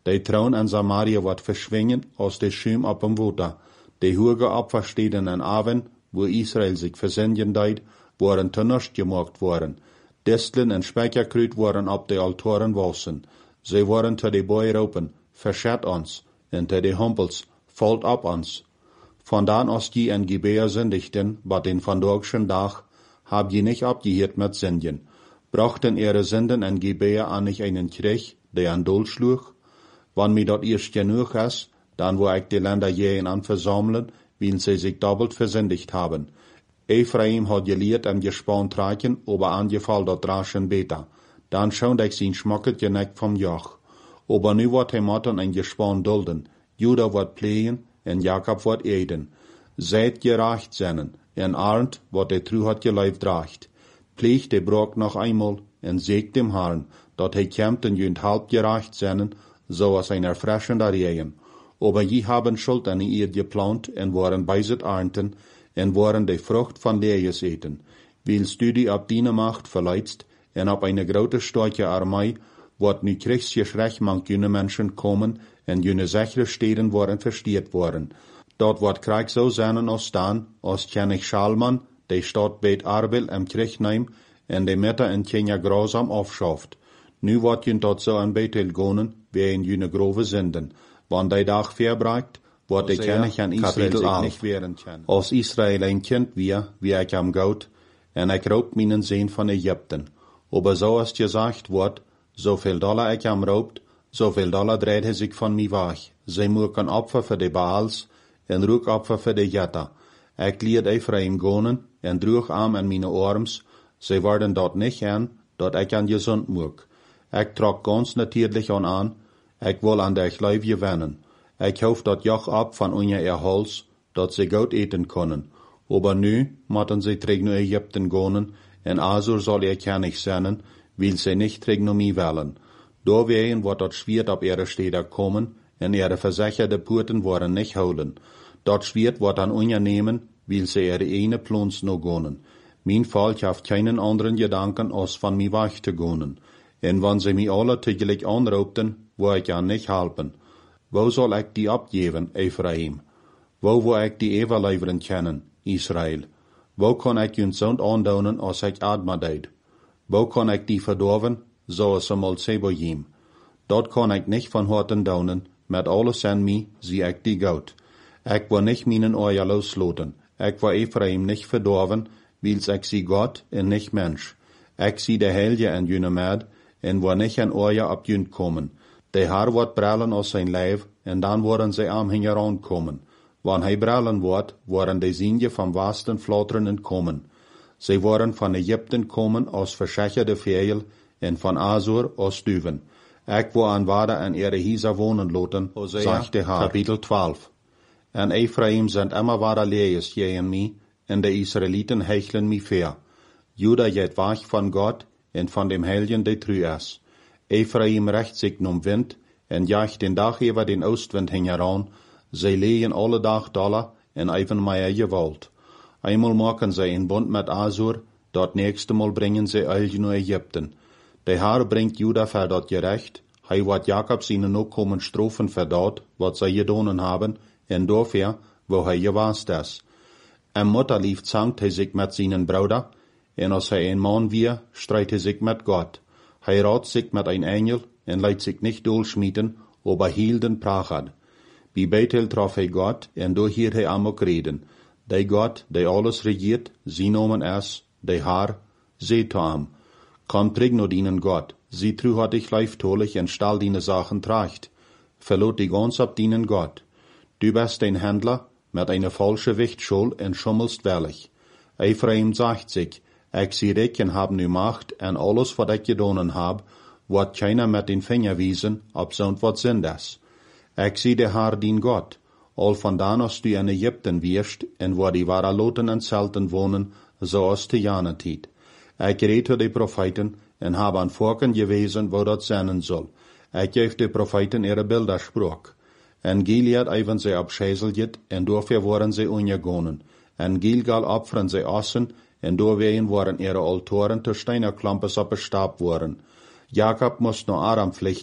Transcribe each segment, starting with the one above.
Die Traun an Samaria wordt verschwingen aus de Schum op dem Water. De hoge Opfersteden en Aven, wo Israel sich versenden deed, waren tenust gemaakt worden. Disteln en spijkerkruid waren op de altaren wassen. Ze waren te de boy roepen, verschet ons, en te de humpels, valt op ons. Vandaan als je en Gibea sündigten, wat den vandagschen dag, hab je nicht abgehiert mit Sünden. Brachten ihre Sünden en Gibea an nicht einen Krieg, der an Dol schlug? Wann mir dort erst genug ist, dann wo ich die Länder jähen an versammeln, weil sie sich doppelt versündigt haben. Ephraim hat gelehrt en gespannt traken, aber angefallen dort raschen Beta. Dann schaut ich sein schmacket geneckt vom Joch. Aber nu wird hij matten en gespannt dulden. Juda wird pflegen, en Jakob wird eden. Seid gerecht sennen, en arnt, wat de tru hat gelebt dracht. Pflegt de brok noch einmal, en sägt dem Herrn, dat hij kämmt en jünd halb gerecht sennen, so als ein erfrischender Regen. Aber je haben Schuld an ihr geplant, en waren beiset ernten, en waren de Frucht von Lees eten. Willst du die ab deine Macht verleidst, en op eine grote starke Armee, wordt nu kriegsgeschrecht mank jene Menschen kommen, en jene sichere Steden worden verstiert worden. Dort wordt Krieg so sein als dan, als König Schalman, de Stadt Bet Arbel im Krieg neim, en de Mitte in Kenia grausam aufschafft. Nu wordt jün dort so an Bethel gonen, wie in jene grove Sünden. Wann de Dag verbreikt, wordt de König an Israel sich nicht wehren können. Als Israel ein Kind wie ich am Gout, en ich raubt meinen Sehn von Ägypten. Aber so als gesagt wordt, so viel Dollar ich am raubt, so viel Dollar dreht hij sich von mir weg. Sie muken Opfer für de Baals, en Ruckopfer für de Jetta. Ich liet Ephraim gonen, en droeg am an meine Arms, sie worden dort nicht an, dort ich an gesund muck. Ich trok ganz natürlich an, ich will an der Leib gewinnen. Ich hoff dort Joch ab von unser Hals, dort sie gut eten können. Aber nu motten sie träg nur Ägypten gonen, en Asur soll ihr König sein, will sie nicht träg nur mich wählen. Da wehen wird dort schwert ab ihre Städte kommen, en ihre versicherte Purten worden nicht holen. Dort schwert wird an unser nehmen, will sie ihre eine Plons no gonen. Mein Volk haft keinen anderen Gedanken, als von mir weg zu gonen. En wenn sie mich alle tegelijk anraubten, wo ich an nicht helpen. Wo soll ich die abgeben, Ephraim? Wo ich die überleveren können, Israel? Wo kann ich jün Sohn andaunen, als ich Adma deed? Wo kann ich die verdorven, so als einmal Sebojim? Dort kann ich nicht von Horten daunen, mit alles an mir, sieh ich die Gaut. Ich war nicht meinen Euer losloten. Ich war Ephraim nicht verdorven, wils ich sie Gott en nicht Mensch. Ich sie der Helge en jüne Mad, en war nicht an Euer ab jünd kommen. De Haar wordt brallen aus sein Leib, en dan worden sie am hingeran kommen. Wann hij brallen wordt, waren de Sinje vom vasten Flatteren entkommen. Sie waren von Ägypten kommen aus verschacherte Vegel, en von Asur aus Düven. Ich war an Wada an ihre Hieser wohnen loten, sagt der Haar. Kapitel 12. En Ephraim sind immer Wada lees gegen mi, en de Israeliten hecheln mi fair. Juda jet wach von Gott, en von dem Helgen de Trüas. Ephraim recht sich num Wind, en jacht den Dach über den Ostwind hingeran, sie lehen alle Dach Dollar, en even meier gewollt. Einmal machen sie einen Bund mit Asur, dort nächste Mal bringen sie Elge nur Ägypten. Der Herr bringt Juda für dort gerecht, hij wird Jakob seine Nachkommen Strophen für dort, wat sie gedonen haben, en dafür, wo hij gewast ist. Am Mutterlief zankt hij sich mit seinen Bruder, en als hij ein Mann wir, streit hij sich mit Gott. Hij rat sich mit ein Engel, en leidt sich nicht durchschmieden, aber hielden Prachad. Bei Bethel traf hij Gott, en door hier hij amok reden. De Gott, der alles regiert, sie nomen es, de Haar, seht am. Komm prägno dienen Gott, sie tru hat dich leiftolich en stall dine Sachen tracht. Verlot die ganz ab dienen Gott. Du bist ein Händler, mit einer falsche Wichtschuld en schummelst wellig. Ephraim sagt sich, ich sie recken hab nu Macht, en alles wat ich gedonen hab, wird keiner mit den Finger wiesen, ob so und wat sind das. Ich sie der Herr dien Gott, all von da als du in Ägypten wirst, en wo die Waraloten en Zelten wohnen, so als die Janetiet. Ich rede die Propheten, en hab an Volken gewesen, wo dat sein soll. Ich gebe die Propheten ihre Bilderspruch. En Gilead even sie abschäselget, en dafür waren sie ungegonen. En Gilgal opfern sie Ossen, en doorwegen waren ihre Altoren te Steinerklampes op Stab worden. Jakob moest naar Aram vluchten,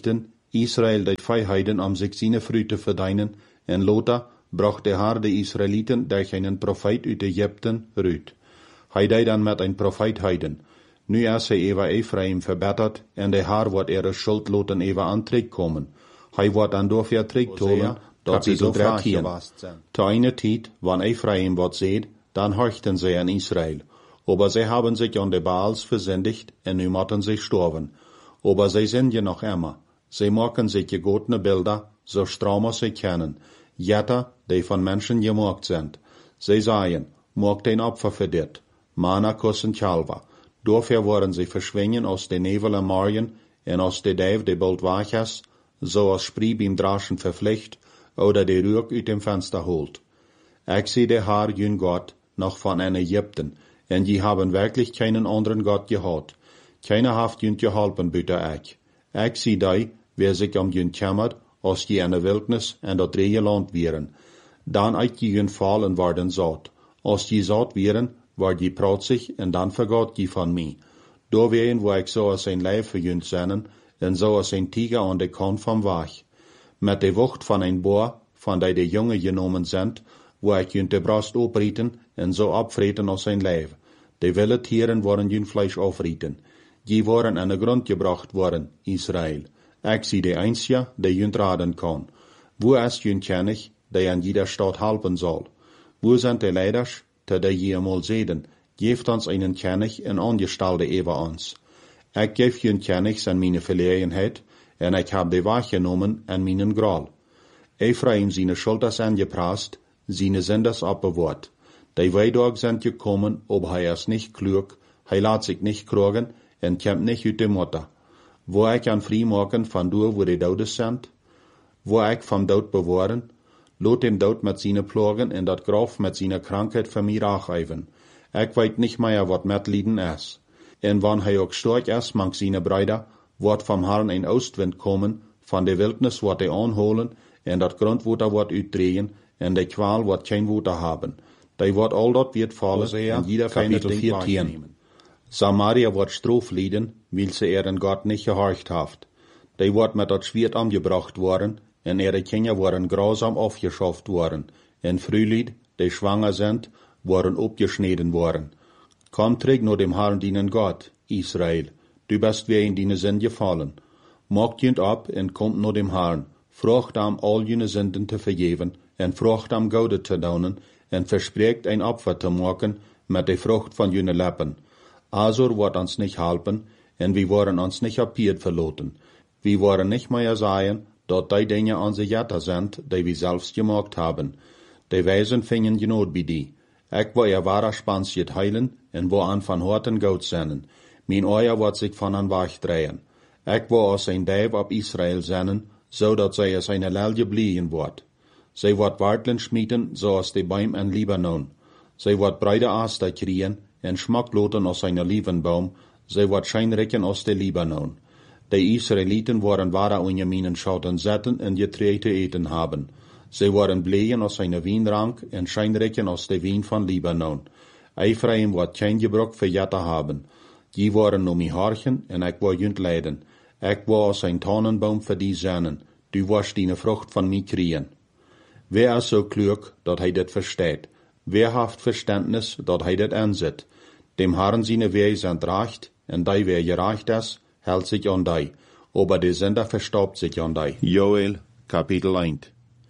Israel deed Freiheiten om zich zijn Früchte verdienen, en Lothar bracht de Haar de Israeliten durch einen Prophet uit Egypten uit. Hij deed dan met een Prophet heiden. Nu is hij even Ephraim verbeterd, en de Haar wordt ihre Schuld loten even aan terugkomen. Hij wordt dan door weer terugtolen, dat ze zo verkeren. Te eine tijd, wanneer Ephraim wat zegt, dan horchten zij aan Israel. Aber sie haben sich an de Baals versündigt, en nu moeten zij sterven. Aber zij sind je nog immer. Zij maken zich gegotene Bilder, so stramm als sie kennen. Jetter, die von Menschen gemacht sind. Sie sagen, macht ein Opfer für dit. Mana kussen Kalver. Dafür worden sie verschwingen aus de Nevel en Marien, en aus de Däv de bald wach is, so als Sprie beim Draschen verpflicht, oder de Rück uit dem Fenster holt. Ich sehe de Haar jün Gott, noch von en Ägypten, en die haben wirklich keinen anderen Gott gehad. Keiner haft jün geholpen, büter ich. Ich sehe die, wer sich jün kümmert, als die in de Wildnis en dat dreie Land wären. Dan uit die jün fallen worden zat. Als die zat wären, war die protzig, en dan vergat die van mij. Door ween wo ik zo als een lijf verjünt zijn, en zo als een tiger aan de kant van wach. Met de wucht van een boer, van die de jongen genomen zijn, wo ik jünt de brast oprieten, en zo opvreten als een lijf. De wilde tieren worden jün Fleisch aufrieten. Die worden aan de grond gebracht worden, Israël. Ik zie de einzige, die jünt raden kan. Wo is jün König, die an jeder Stadt helpen zal? Wo sind de Leiders, die je eenmaal zeiden, geeft ons einen König en Angestelde über ons. Ik geef jün König an meine Verlegenheit, en ik heb de wahrgenommen an meinen Gral. Ephraim seine Schuld is angeprast, seine Sünders abbewaart. Die Weidog sind gekommen, ob hij is nicht klug, hij laat sich nicht krogen, en kämmt nicht uit de Mutter. Wo ik an frei maken van door wo de Doudes sind, wo ik vom Dood bewahren, lot dem Dood met seine Plagen en dat Graf met seine Krankheit für mich achgeven. Ik weet nicht mehr, wat Mitleiden is. En wann hij ook stark is, mang seine Brüder, wordt vom Herrn ein Ostwind kommen, van de Wildnis wordt hij aanholen, en dat Grundwater wordt uitdrehen, en de Qual wordt kein Water haben. Die wordt al dat wird vallen, en jeder feine Ding wahrnehmen. Samaria wordt Strof lieden, weil sie ihren Gott nicht gehorcht haft. Die wordt met dat Schwert angebracht worden, en ihre Kinder worden grausam aufgeschafft worden, en Frühlied, die schwanger sind, worden abgeschnitten worden. Komm träg nur dem Herrn deinen Gott, Israel, du bist wie in deine Sinn gefallen. Macht jünt ab en kommt nur dem Herrn, frucht am all jene Sünden te vergeben, en frucht am Gaude te daunen, en verspreekt ein Opfer te maken met de Frucht von jene Lippen. Azor wordt ons nicht helpen, en wir worden ons nicht apiert verloten. Wir worden nicht mehr sagen, dat die Dinge onze Jetter sind, die wir selbst gemacht haben. Die Weisen fingen genot bij die. Ik wil je wahre Spansjet heilen, en wo an van Horten Goud zennen. Mijn oor wordt zich van an wegdrehen. Ik wil als een Dijf op Israël zennen, zodat zij als een lelje blieën wordt. Zij wordt wartelen schmieden, zoals de Baum en Libanon. Zij wordt breide Aster kriegen, en schmackloten als een Olivenbaum. Zij wordt schijnrikken als de Libanon. De Israeliten worden wahre Unjaminen schauten zetten en getreute eten haben. Zij worden bleien als een Wienrank en schijnrikken als de Wien van Libanon. Ephraim wordt geen gebruik voor Jetter haben. Die worden om mij horchen en ik wil junt leiden. Ik wil als een Tannenbaum voor die zennen. Du wirst die Frucht von mij kriegen. Wer is so klug, dat hij dit versteht? Wer haft Verständnis, dat hij dit aanzet? Dem Herrn seine Wege sind recht, en die wer gerecht is, hält sich an die, aber der Sünder verstaubt sich an die. Joel, Kapitel 1.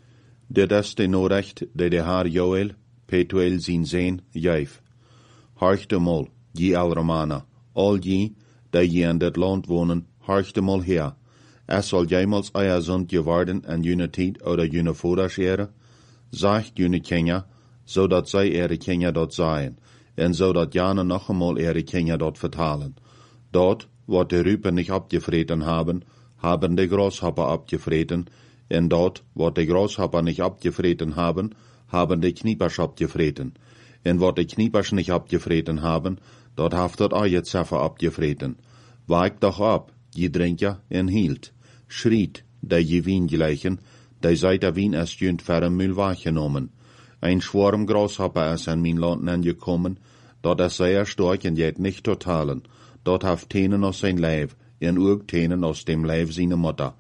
Dit is de Norecht, die de Herr Joel, Petuel zijn Zeen, geef. Horcht mal, je Alromana, al je, die je in dit land wonen, horcht mal her. Es soll jemals euer Sund geworden en jene tijd oder jene Vorderschere, sagt jene Kinder, zodat zij ihre Kinder dort seien, en zodat jane noch einmal ihre Kinder dort vertalen. Dort, wat de Rüpen nicht abgefreten haben de Grashopper abgefreten, en dort, wat de Grashopper nicht abgefreten haben de Kniepers abgefreten. En wat de Kniepers nicht abgefreten haben, dort haftet euer Zeffer abgefreten. Weigt doch ab, je Drinker en hielt. Schriet, der je Wien gleichen, der seit der Wien erst jünt verre Müll wahrgenommen. Ein Schwarm Grashopper ist an mein Land angekommen, dort ist sehr stark und jet nicht totalen. Dort haft Tenen aus sein Leib, en ook Tenen aus dem Leib seiner Mutter.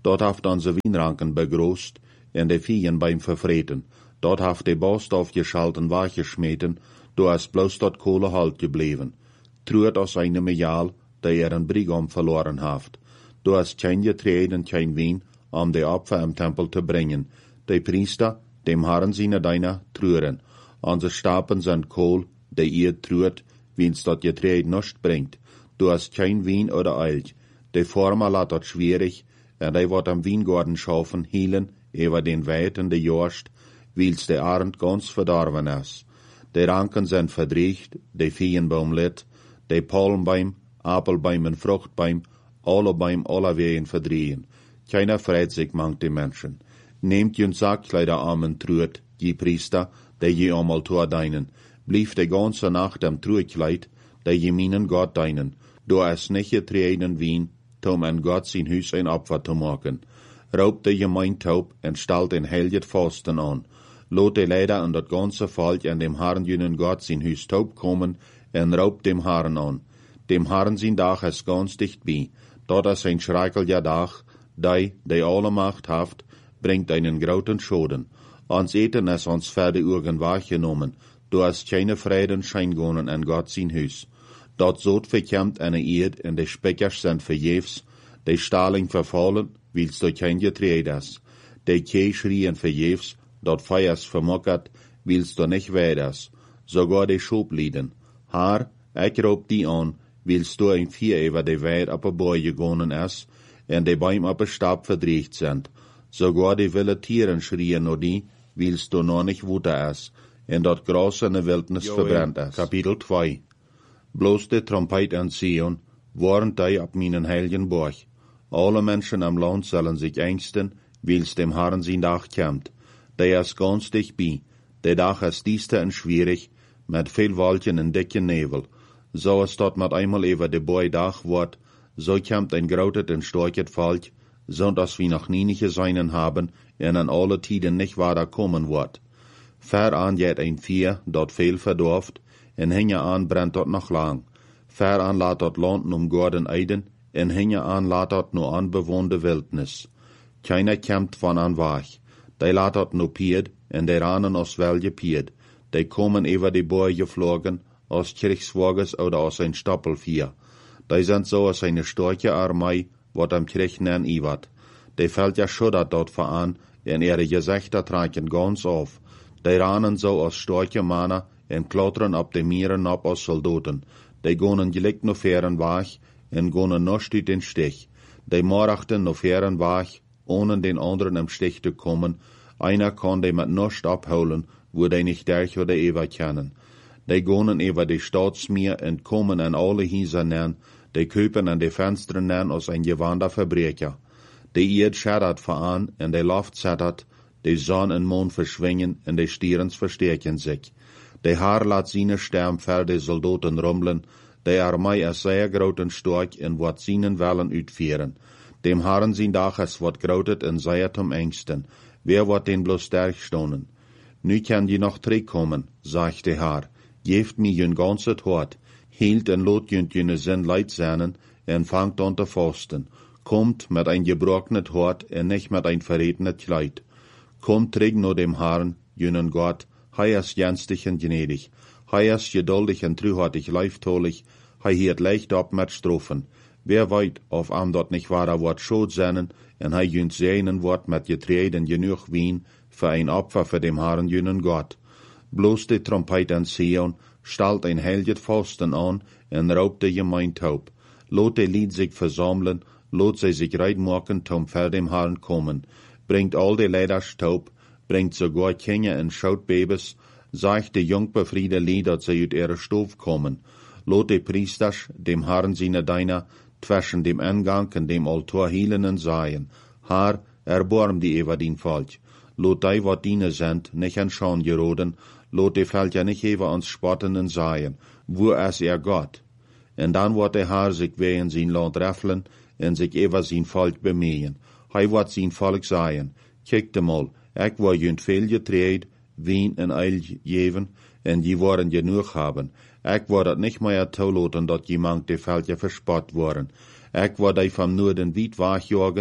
Dort haft onze Wienranken begroost en de Viehen beim vervreten. Dort haft de Borst aufgeschalten weggeschmeten, do es bloß dort Kohle halt gebleven. Truert aus einem Jahl, der een Brigam verloren haft. Do es kein Getreide en kein Wien, de Opfer im Tempel te brengen. De Priester, dem Herren seine Deiner, trueren. Onze Stapen sind Kohl, de ihr truert, wiens dort Getreide nicht bringt. Du hast kein Wien oder Elch. De Former lat dort schwierig, en de wordt am Wiengarten schaufen, hielen, über den Weit en de Jorst, wiels de Arend ganz verdorven is. De Ranken sind verdriecht, de Viehenbaum lit, de Palmbaum, Apelbaum en Fruchtbaum, alle Baum alle wehen verdrehen. Keiner freut sich mangt die Menschen. Nehmt jün Sackkleider armen truet, je Priester, de je einmal tor deinen. Blief de ganze Nacht am Truekleid, de je minen Gott deinen. Do es nicht getreden Wien, tom en Gott sein Hus ein Opfer zu machen. Raubt de Gemeindtaub en stalt en helget Fasten an. Lot de Leider an dat ganze Volk an dem Herrn jünen Gott sein Hus taub kommen en raubt dem Herrn an. Dem Herrn sein Dach ist ganz dicht bei. Dort ist ein schrecklicher Dach, de alle Macht haft, bringt einen grauten Schoden. Ans Eten ist ans Pferde Urgen wahrgenommen, du hast keine Frieden scheingonen an Gott sein Hus. Dort sot verkämmt eine Erd, en de Speckers sind verjefs, de Staling verfallen, wils du kein Getreide ist. De Kee schrien verjefs, dort Feiers vermockert, wils du nicht weiders. Sogar de Schoblieden. Haar, ich raub die an, wils du ein Vier über de Weid ab a Boy gegonnen ist, en de Bäum ab a Stab verdriecht sind. Sogar die wilde Tieren schrien nur die, wils du noch nicht wuter ist, en dort Gras in der Wildnis verbrennt ist. Kapitel 2. Bloß de Trompet an Sion, warnt die ab meinen heiligen Borg. Alle Menschen am Land sollen sich ängsten, wils dem Herrn sein Dach kämmt. Der ist ganz dicht bei. Der Dach ist diester und schwierig, mit viel Wolken und dicken Nebel. So es dort mit einmal über de Boy Dach wird, so kämmt ein grautet und starket Volk, so dass wir noch nie nicht gesehen haben, und an alle Tiden nicht weiter kommen wird. Veran jet ein Vier, dort viel verdorft, en hinge an brennt dort noch lang. Veran lat dort Landen Gorden Eiden, en hinge an lat dort nur anbewohnte Wildnis. Keiner kämmt von an wach. Die lat dort nur Pied, en die ranen aus welge Pied. Die kommen über die Boy geflogen, aus Kriegswagens oder aus ein Stoppelvier. Die sind so aus eine starke Armee, wat am Krieg nen iwat. Die fällt ja schuddert dort voran, en ihre Gesichter tragen ganz auf. Die ranen so aus starke Männer, en klottern ab de Mieren ab aus Soldaten. Die gonen gelikt no feren wach, en gonen noch uit den Stich. Die morachten no feren wach, ohne den anderen im Stich zu kommen. Einer kann die mit noch abholen, wo die nicht derch oder ewer kennen. Die gonen über die Staatsmeer en kommen an alle Häuser nen, die köpen an die Fenster nen aus ein gewander Verbrecher. Die Erd schaddert voran, en die Luft zattert, die Sonne und Mond verschwingen, en die Stierens verstärken sich. Die Haar laat seine Sturm ver die Soldaten rumblen, die Armee ist sehr groot en stark en wat seinen Wellen uitführen. Dem Herrn sein Dach ist wat grootet en sehr zum Ängsten. Wer wird den bloß sterk stonen? Nu kann je noch zurückkommen, sagt der Herr. Geeft mir jün ganzet Hort, hielt en lot jüne Sinn leid seinen, en fangt an te fasten. Kommt mit ein gebrochenet Hort en nicht mit ein verrätenet Kleid. Kommt träg nur dem Herrn, jünen Gott, hei ist jenstig und gnädig, hei ist geduldig und trühartig leiftolig, hei hiert leicht ab mit Strophen. Wer weit, auf am dort nicht wahrer Wort schuld seinen, en hei jünt seinen Wort mit Getreiden genug Wien, für ein Opfer für dem Herrn jünen Gott. Bloß die Trompet an Sion, stalt ein helget Fasten an, en raubt de Gemeindtaub. Lot de Lied sich versammeln, lot sie sich reitmachen, zum für dem Herrn kommen. Bringt all die Leiders taub, bringt sogar Kinder en Schautbabys, sagt die jungbefriede Lieder, dass sie ut ihre Stof kommen. Lot die Priesters, dem Herrn seine Deiner, zwischen dem Eingang und dem Altar hielen und seien, Herr, erbarm die über den Volk. Lot die, wat diene sind, nicht an Schauen geroden, lot die fällt ja nicht über uns spotten und seien, wo ist er Gott? Und dann wird der Herr sich wehen sein Land räffeln und sich über sein Volk bemühen. Hei wird sein Volk seien, kiekte mal, ich war jünt viel Getreid, Wien en Eil geven, en die waren genug haben. Ich war dat nicht mehr zulassen, dat jemand die Felder verspott waren. Ich war die vom Norden weit wegjagen,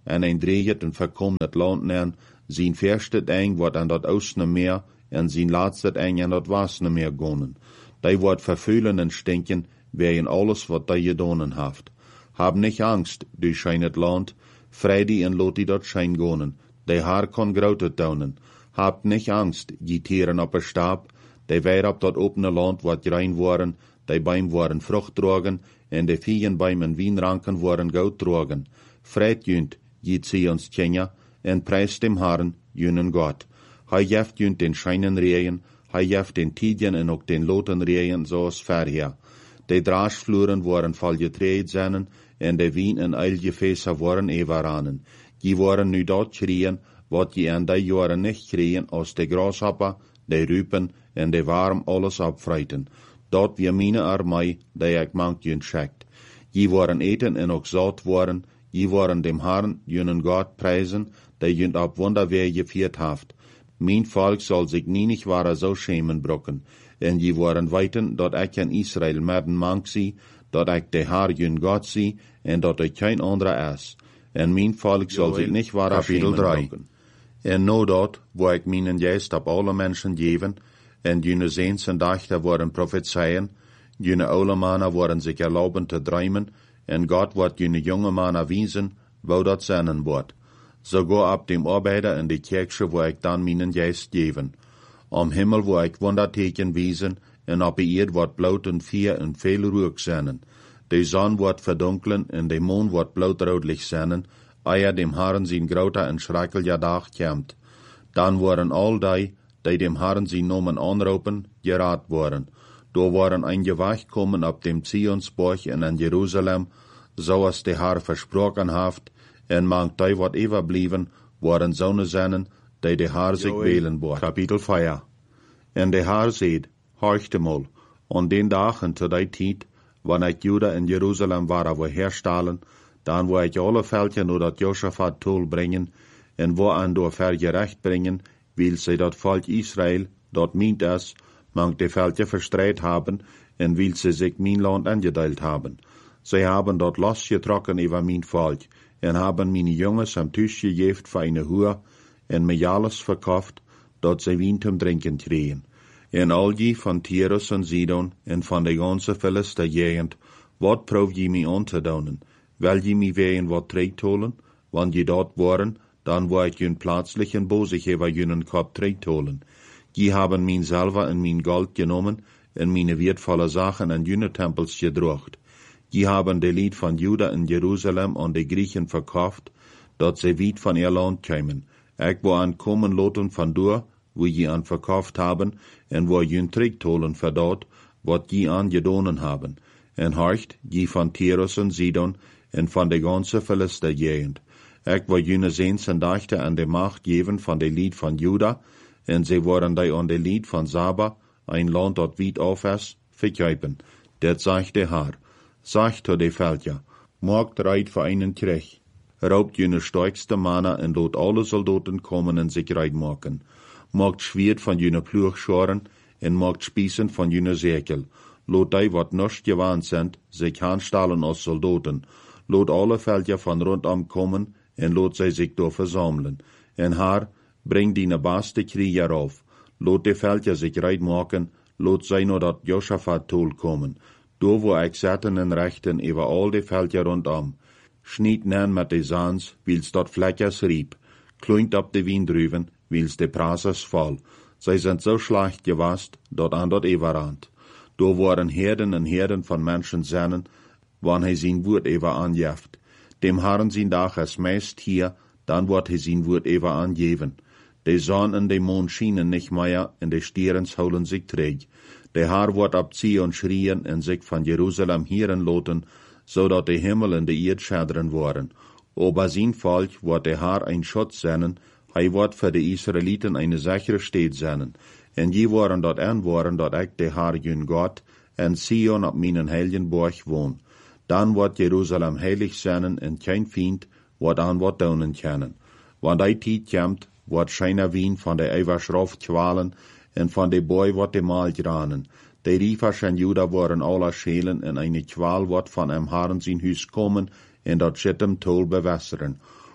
en een dreeget en verkommet land nern, zijn verstet eng wordt aan dat oostne meer, en zijn laatste eng aan dat wasne meer gonen. Die wordt verveulen en stinken, wegen alles wat die gedonen haft. Hab nicht Angst, du schein het land, vredi en lot die dat schein gonen, die haar kon grautet daunen. Habt nicht Angst, die Tieren op een stab, die weer op dat opene land wat rein waren, die beim waren Frucht drogen, en de viehen beim en wienranken waren goud drogen. Vreit junt, die Zions tjenja, en prijs dem Herren, junen Gott. Hij jeft junt den scheinen reeën, hij jeft den tidjen en ook den loten reeën, zoals verher. De draasvloeren waren volgetreed zijn, en de wien en eilgefäße waren evaranen. Die waren nu dat schrien, wat je aan die jaren nicht kregen, als de grashopper, de rupen en de warm alles opvreiten. Dat wie meine armei, die ik mank junt schekt. Die waren eten en ook zat waren, die waren dem Herrn, junen Gott prijzen, die junt op wonderweer geviert haft. Mijn volk zal zich niet ware zo schämen brokken. En die waren weten dat ik in Israël merden mank zie, dat ik de Herr jun God zie, en dat er geen andere is. En mijn volk zal zich niet ware schämen brokken. En no dat, wo ik mijn geest op alle mensen geven, en june zeens en dachten worden prophezeien, june oude mannen worden zich erlauben te drömen, en God wordt june jonge mannen wijzen, wo dat zijn wordt. So go op dem arbeider in de kerkje, wo ik dan mijn geest geven. Am Himmel, wo ik wonderteken wiesen, en op de eerd wordt bloot en vier en veel rook zijn. De zon wordt verdunkelen, en de mond wordt blauwroodlich zijn, eer dem Herren zijn grote en schrikkelijke dag komt. Dan worden al die dem Herren zijn nomen aanroepen, geraad worden. Door worden een gewacht komen op dem Zionsborg en in Jeruzalem, zoals de Herr versproken heeft, en mank die wat overblijven, worden zonen zijn, die de Herr zich wählen wordt. Kapitel 4. En de Herr zeid, horchte mal, on den dagen te die tijd, wanneer ik Juda en Jeruzalem waren wo herstalen, dan wo ik alle velden door dat Josaphat tol brengen, en wo aan door vergerecht brengen, wil zij dat volk Israël, dat meent is, mank de velden verstrijd hebben, en wil ze zich mijn land aangedeeld hebben. Zij hebben dat losgetrokken over mijn volk, en hebben mijn jongens am Tisch gegeven voor een huur, en mij alles verkauft, dat zij wien zum drinken kregen. En al die van Tyrus en Sidon, en van de ganze Philister gegend, wat proef je mij aan te doen? Wil je mij wegen wat terugtolen? Want je dat waren, dan wou ik jun plaatslichen bozig over junen kop terugtolen. Die hebben mijn zilver en mijn gold genomen, en mijn wertvolle zaken en junne tempels gedrocht. Die hebben de lied van Juda en Jeruzalem aan de Griechen verkauft, dat ze weit van ihr land kwamen. Ik wou aan komen loten van door, wo je aan verkauft haben, en wo jun terugtolen verdaut, wat je aan gedonen haben. En horcht, die van Tyrus en Sidon, en van de ganze Philister gegend. Ik wou junne zeens en dachte aan de macht geven van de lied van Juda, en ze worden die aan de lied van Saba, een land dat weit af is, verkuipen. Dat zegt de Herr. Sagt to de veldja, maakt reit voor einen Krieg. Raubt junne sterkste Männer en lot alle Soldaten kommen en sich reit maken. Maakt Schwert van junne Ploegscharen en maakt Spießen van junne Säkel. Lot die wat nicht gewandt sind, sich aanstellen als Soldaten. Lot alle Veldja van rondom kommen en lot zij zich door versammeln. En Herr, bring die beste Krieger auf. Lot de Veldja sich reit maken, lot zij naar dat Josaphat tol komen. Door wo ik zetten en rechten over al de Veldja rondom. Schniet nen met de zans, wils dat vlekkers riep. Kluint op de windruven, wils de prazers val. Zij zijn zo slecht gewast, dat aan dat everand. Door waren herden en herden van mensen zennen, wanneer hij zijn woord even aanjeft. Dem Herren zijn dag is meest hier, dan wordt hij zijn woord even aangeven. De zon en de mond schijnen niet meer, en de sterens houden zich terug. De Herr wordt op Zion schrien en zich van Jeruzalem hieren loten, zodat de Himmel en de Erd schadderen worden. Ober zijn volk wordt de Herr een Schutz zijn, hij wordt voor de Israëlieten een sichere Stadt zijn. En die worden dat aanwoorden dat ik de Herr jun God en Zion op mijn heiligen borg woon. Dan wordt Jeruzalem heilig zijn en geen vriend wordt aan wat doen kunnen. Want die tijd komt, wordt scheiner wien van de Eiverschrof kwalen en van de boy wordt de maal granen. De riefers en Juda worden alle schelen en eine kwaal wordt van hem Herren zijn huis komen en dat schittem tol bewässeren.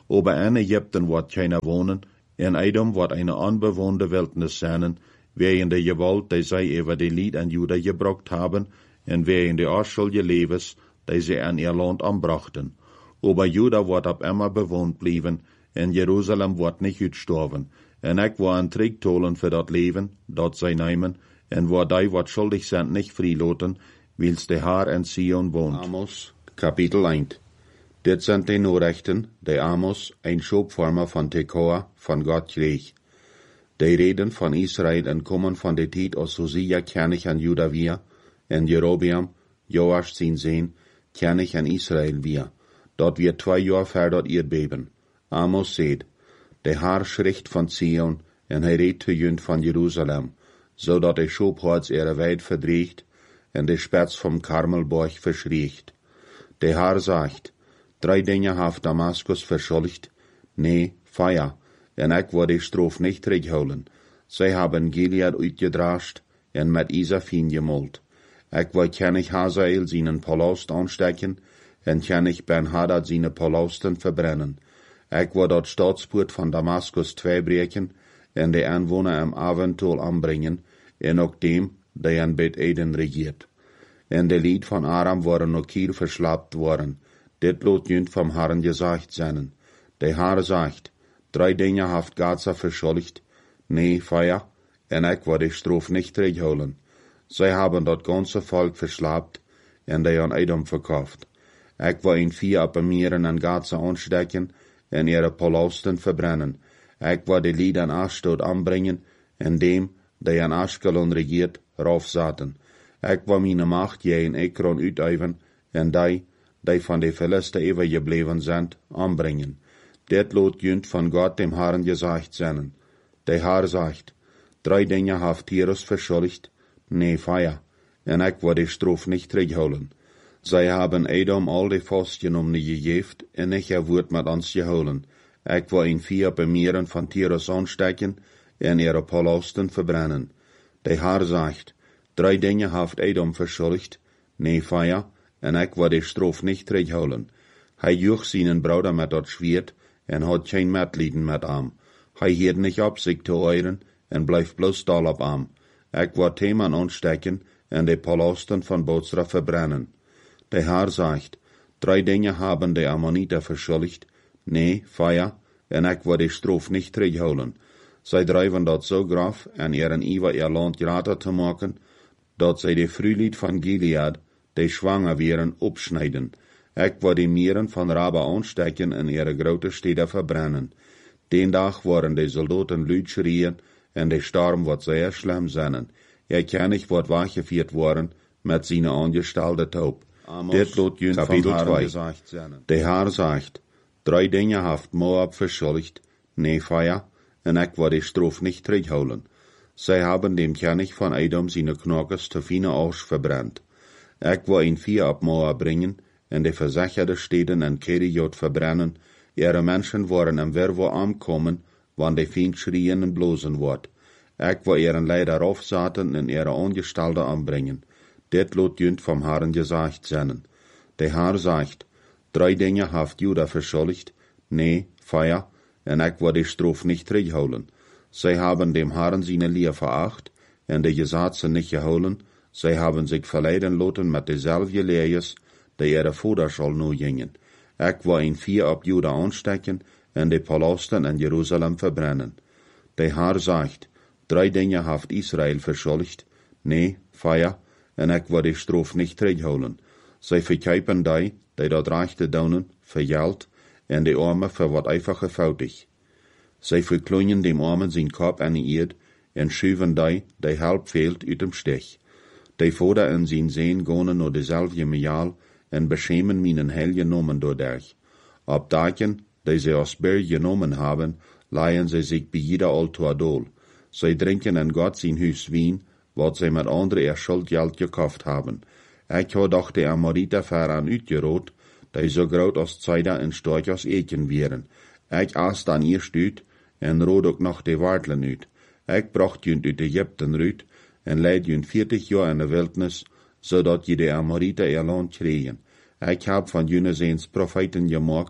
Aber in Ägypten wordt keiner wohnen, in Edom wordt eine unbewohnte Wildnis sein, wegen der Gewalt, die sie über die Lied an Juda gebracht haben, und wegen der Ausschuldige Lebens, die sie an ihr Land anbrachten. Aber Juda wird ab immer bewohnt bleiben, und Jerusalem wird nicht gestorben. Und ich war ein Tricktolen für das Leben, dat sie nehmen, und wo die, wat schuldig sind, nicht freiloten, wils der Herr in Zion wohnt. Amos, Kapitel 1. Dit sind die Nachrichten, die Amos, ein Schubformer von Tekoa, von Gott kreeg. Die reden von Israel und kommen von der Zeit, als Hosea König an Juda wir, und Jerobeam, Joasch sein Sohn, König an Israel wir. Dort wird 2 Jahre vor dort Erdbeben. Amos seht, der Herr schricht von Zion, und redt zu jünd von Jerusalem, so dat der Schubholz ihre Weid verdriecht, und der Spatz vom Karmelborg verschriecht. Der Herr sagt, 3 Dinge haft Damaskus verschuldigt, nee, Feier, en ich wo die Strof nicht zurückholen. Sie haben Gilead uitgedrascht, en mit Isafin gemoldt. Ich wo König Hazael seinen Palast anstecken, en König Ben-Hadad seine Palasten verbrennen. Ich wo dort Staatspoort von Damaskus 2 breken, en de Anwohner am Aventol anbringen, en ook dem, der an Bet Eden regiert. En de Lied von Aram waren noch hier verschlappt worden. Dit lot jünd vom Herrn gesagt sein. Der Herr sagt, 3 Dinge haft Gaza verschuldigt, nee, Feier, en ich wo die Strof nicht zurückholen. Sie haben dort ganze Volk verschlappt, en die an Edom verkauft. Ich wo in 4 Appamieren an Gaza anstecken, en ihre Palasten verbrennen. Ich wo die Lied an Ashdod anbringen, en dem, der an Ashkelon regiert, raufsaten. Ich wo meine Macht je in Ekron uitüben, en die von den Philister übergeblieben sind, anbringen. Dit lot jünd von Gott dem Herrn gesagt sein. Der Herr sagt, 3 Dinge haft Tyrus verschuldigt, nee, Feier, en ich wo die Strof nicht zurückholen. Sie haben Edom all die Fastgenommene gegeft, en ich wird mit uns geholen. Ich wo in 4 Bemieren von Tyrus anstecken, en ihre Palasten verbrennen. Der Herr sagt, 3 Dinge haft Edom verschuldigt, nee, Feier, en ich wo die Strof nicht zurückholen. Juch seinen Bruder mit dat Schwert, en hat kein Mitleiden mit ihm. Hiert nicht ab sich zu euren, en bleibt bloß da ab ihm. Ich wo Themen anstecken, en die Palasten von Bozra verbrennen. Der Herr sagt, 3 Dinge haben die Ammoniter verschuldigt, nee, Feier, en ich wo die Strof nicht zurückholen. Sie treiben dort so graf, en ihren Iwa ihr Land grater zu machen, dat sie die Frühlied von Gilead, die schwanger wären, abschneiden. Ich wo die Mieren von Raba anstecken en ihre grote Städte verbrennen. Den Tag waren die Soldaten Lüd schrien, en der Sturm wird sehr schlimm sein. Ihr König wird wachgeführt worden, mit seiner angestellten Taub. Dit lot jünd Kapitel 2. Der Herr sagt, 3 Dinge haft Moab verschuldigt, nee, Feier, en ich wo die Strof nicht zurückholen. Sie haben dem König von Edom seine Knockes zu viele Asch verbrannt. Ich wo ihn 4 ab Moab bringen, en de verzacherde Städten en Keriot verbrennen, ihre Menschen waren am Werwo ankommen, wann de Feind schrien en blosen wordt. Ich wo ihren Leider aufsaten en ihre Angestellte anbringen. Dit lot jünd vom Herrn gesagt sein. Der Herr sagt, 3 Dinge haft Juda verschuldigt, nee, Feier, en ich wo die Strof nicht zurückholen. Sie haben dem Herrn seine Lier veracht, en de Gesetze nicht geholen, sie haben sich verleiden loten mit deselfde Lees, die ihre Vater soll nu gingen. Ich wo in 4 ab Juda anstecken, en de Palasten in Jerusalem verbrennen. Der Herr sagt, 3 Dinge haft Israel verschuldigt, nee, Feier, en ich wo die Strof nicht zurückholen. Sie verkaufen die dort reichte daunen, für Geld, en de Arme für wat einfache fautig. Sie verkleinen dem Armen sein Kopf an die Erd, en schuven die halb fehlt uit dem Stich. Die Vater en sein Sehen gonen nur dezelfde Mejal, en beschämen meinen Hell genommen dadurch. Ab Daken, die sie aus Berg genommen haben, leihen sie sich bei jeder Altuadol. Sie trinken in Gott sein Hüs Wien, wat sie mit andere ihr Schuldgeld gekauft haben. Ich habe doch die Amoriter voran uitgerot, die so groot als Zeider en stark als Eken wären. Ich aß dann ihr Stüt, en rot ook noch die Wartlen uit. Ich bracht jünd uit Ägypten rüt, en leid jünd 40 Jahre in der Wildnis, zodat je die Amoriter ihr Land kregen. Ich hab von jüne seens Propheten gemacht,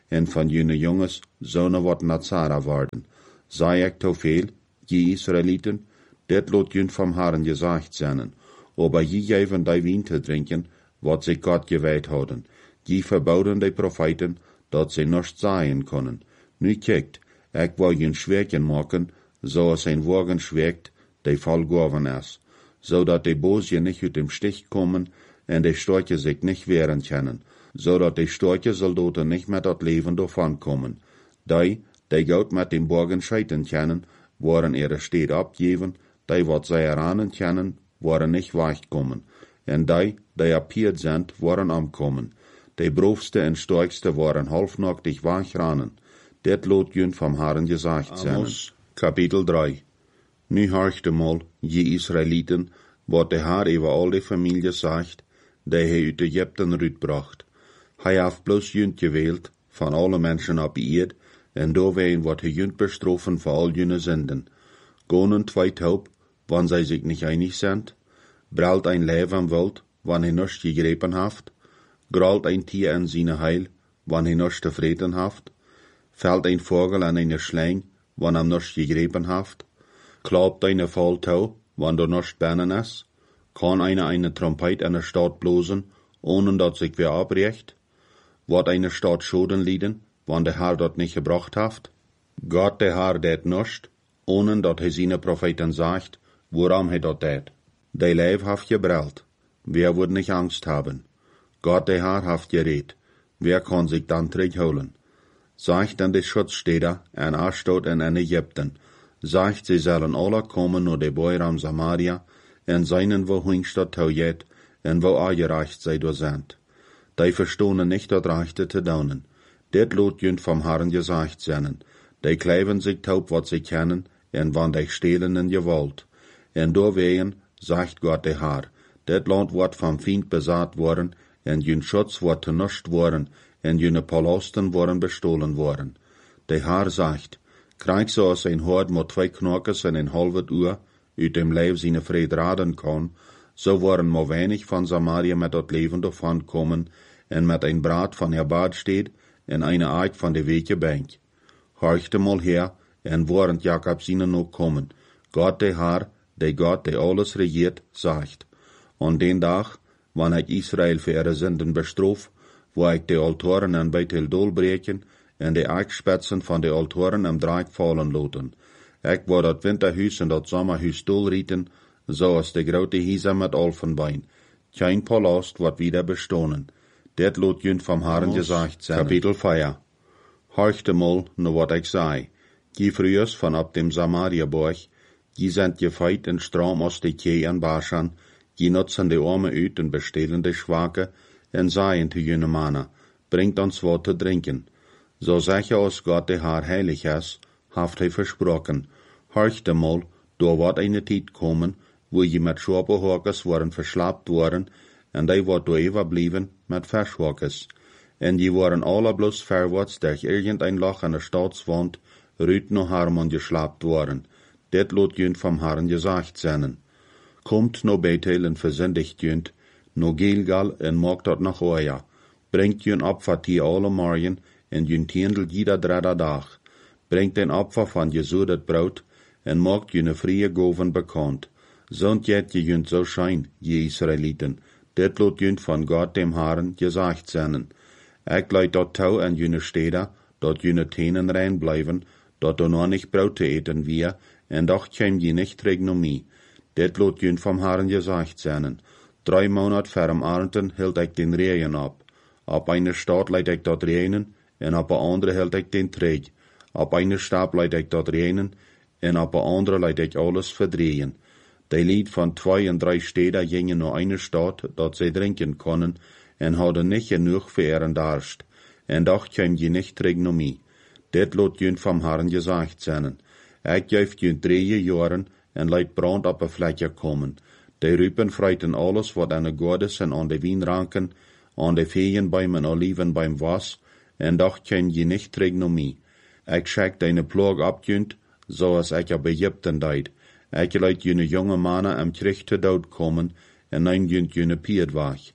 en van jene jongens zonen wat Nazara worden. Zei ik te veel, je Israëlieten, dit lot jun vom Herrn gesagt zijn, aber je geven die wien te drinken, wat ze God gewijd hadden. Je verboden die profeten, dat ze nichts zeggen kunnen. Nu kijkt, ik wil je schweren maken, zoals een wagen schwert, die vollgeworfen is, zodat de boos je niet uit dem Stich komen en de storche zich niet wehren können, zodat de storche soldaten niet met dat leven davon kommen. Die Gott met dem Borgen scheiden können, waren ihre Städte abgeben, die wat zij eranen können, waren nicht weggekommen, en die appiert sind, waren amkommen. De broofste en sterkste waren halfnachtig wegranen. Dit lot jun vom Herrn gesagt zijn. Amos, Kapitel 3. Nu horchte mal, je Israëlieten, wat de Herr über al de familie sagt, die hij uit Egypten uitbracht. Hij heeft bloos junt gewählt, van alle mensen op eerd, en doorween wat hij junt bestrofen voor al june zinden. Gonen twee taub, wann zij zich niet einig sind, bralt ein Leib am Wald, wann hij nichts gegrepen haft, gralt ein Tier in seine Heil, wann hij nichts te vreten haft, fällt ein Vogel an eine Schläng, wann am nichts gegrepen haft, klappt eine Falltau, wann du nichts bennen is, kann eine Trompet in der Stadt blosen, ohne dat sich wer abrecht, wat eine Stadt Schoden lieden, wann der Herr dort nicht gebracht haft, Gott der Herr det nichts, ohne dat hij seine Propheten sagt, woran hij dat det. De Leib haft gebrellt, wer wird nicht Angst haben? Gott der Herr haft geredet, wer kann sich dann zurückholen? Sagt dann die Schutzstädter en Ashdod en in Ägypten, sagt sie sollen alle kommen nur de Boiram Samaria, en seinen wo Hingstadt taujet, en wo angereicht sei do sind. Die verstohnen nicht dat Rechte te daunen. Dit lot jünt vom Herrn gesagt seinen. Die kleiven sich taub wat sie kennen, en wann die stehlen in Gewalt. En doorwegen, sagt Gott der Herr, dit Land wordt vom Feind besaat worden, en jün Schutz wordt tenuscht worden, en jüne Palasten worden bestohlen worden. Der Herr sagt, krijg zoals een hord met twee knokjes en een halve uur uit dem Leib seine vrede raden kan, so worden maar weinig van Samaria met dat leven davon kommen, en met een braad van haar Bad steht, en eine Eik van de weeke bank. Horchte mal her, en warend Jakob seine nog kommen. Gott der Herr, der Gott, der alles regiert, sagt, an den Tag, wann ich Israel für ihre Sünden bestrof, wo ich die Altoren an Beitel Dol breken, en de Eichspätzen van de Altoren am Dreieck fallen loten. Ich wo dat Winterhuis en dat Sommerhuis dolrieten, so als de grote Hiesa mit Alfenbein. Kein Palast wird wieder bestohnen. Dit lot jünt vom Herrn gesagt sein. Kapitel 4. Horchte mal, no wat ich sei. Die frühers von ab dem Samaria-Borg, die sind gefeit in Strom aus de Kee an Baschan, die nutzen de Arme uit en bestehlen de Schwache, en seien zu jene Mana, bringt uns wat te drinken. So sicher als Gott der Herr heilig ist, haft hij versprochen, horchte mal, da wird eine Zeit kommen, wo je mit Schwaberhorkes waren verschlappt worden, en die wird da überblieben mit Verschhorkes. En die waren alle bloß verwärts durch irgendein Loch an der Staatswand, rüt no Harmon geschlappt worden. Dit lot jünt vom Herrn gesagt seinen. Kommt no Bethel en versündigt jünt, no Gilgal en mag dort nach Oja. Bringt jünt Opfertier alle Morgen, en jünt tiendel jeder dritte Dag. Bringt den Opfer van gesudet Brot, en maakt jüne frie Goven bekannt. Zond jet je jünt so schein, je Israeliten. Dit lot jünt van Gott dem Herrn gesagt seinen. Ik leid dat touw en jüne Städter, dat jüne Tenen rein bleiben, dat du noch nicht Brot te eten wir, en doch käm je nicht Regnomie. Dit lot jünt vom Herrn gesagt seinen. 3 Monat vorm Ernten hield ik den Regen ab. Op eine Stadt leid ik dat regenen, en op een andere hield ik den Träg. Op eine Stab leid ik dat regenen, en op een andere leid ik alles verdrehen. Die Lied van 2 en 3 Städter gingen nur eine Stadt, dat sie trinken können, en hadden nicht genug für ihren Darst. En doch käm je nicht Regnomie. Dit lot jünt vom Herrn gesagt seinen. Ik geef jünt 3 Jahren, en leid brand op een vlekje komen. Die Rüpen freiten alles, wat aan de Godes en aan de Wienranken, aan de Feenbäumen en Olivenbäum was, en doch käm je nicht Regnomie. Ik schek deine Plog abjünt, zoals ik op Egypten deed. Ik leid jüne jonge mannen am Krieg te dood komen, en neem jünt jüne Pied weg.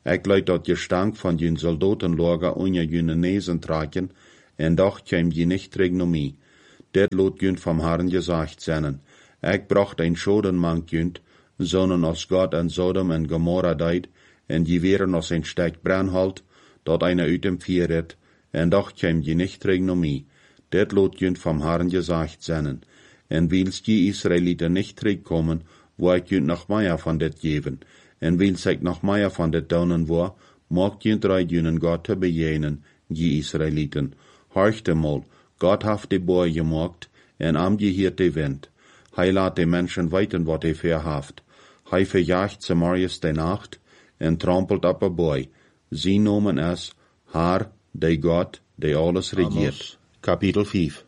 Ik leid dat gestank van jün Soldatenlager onder jüne Nesen tragen, en doch käm je nicht terug naar mij. Dat lot jünt vom Herrn gesagt seinen. Ik bracht ein Schodenmank jünt, sondern als Gott en Sodom en Gomorra deed, en je wären als ein Steck brandhalt, dat einer uit dem Vier redt, en doch käm je nicht terug naar mij. Dat lot jünt vom Herrn gesagt seinen. En wils die Israeliten nicht terugkommen, wo ik jünt noch mehr von det geben. En wils ik noch mehr von det daunen war, mag jünt reit jünen Gott te bejenen, die Israeliten. Horchte mal, Gott haft de Boy gemacht, en am je hier de Wind. Hij laat de Menschen weten wat hij verhaft. Hij verjaagt Samarias de Nacht, en trampelt op een Boy. Sie nomen es, Haar, de God, de alles regiert. Kapitel 5.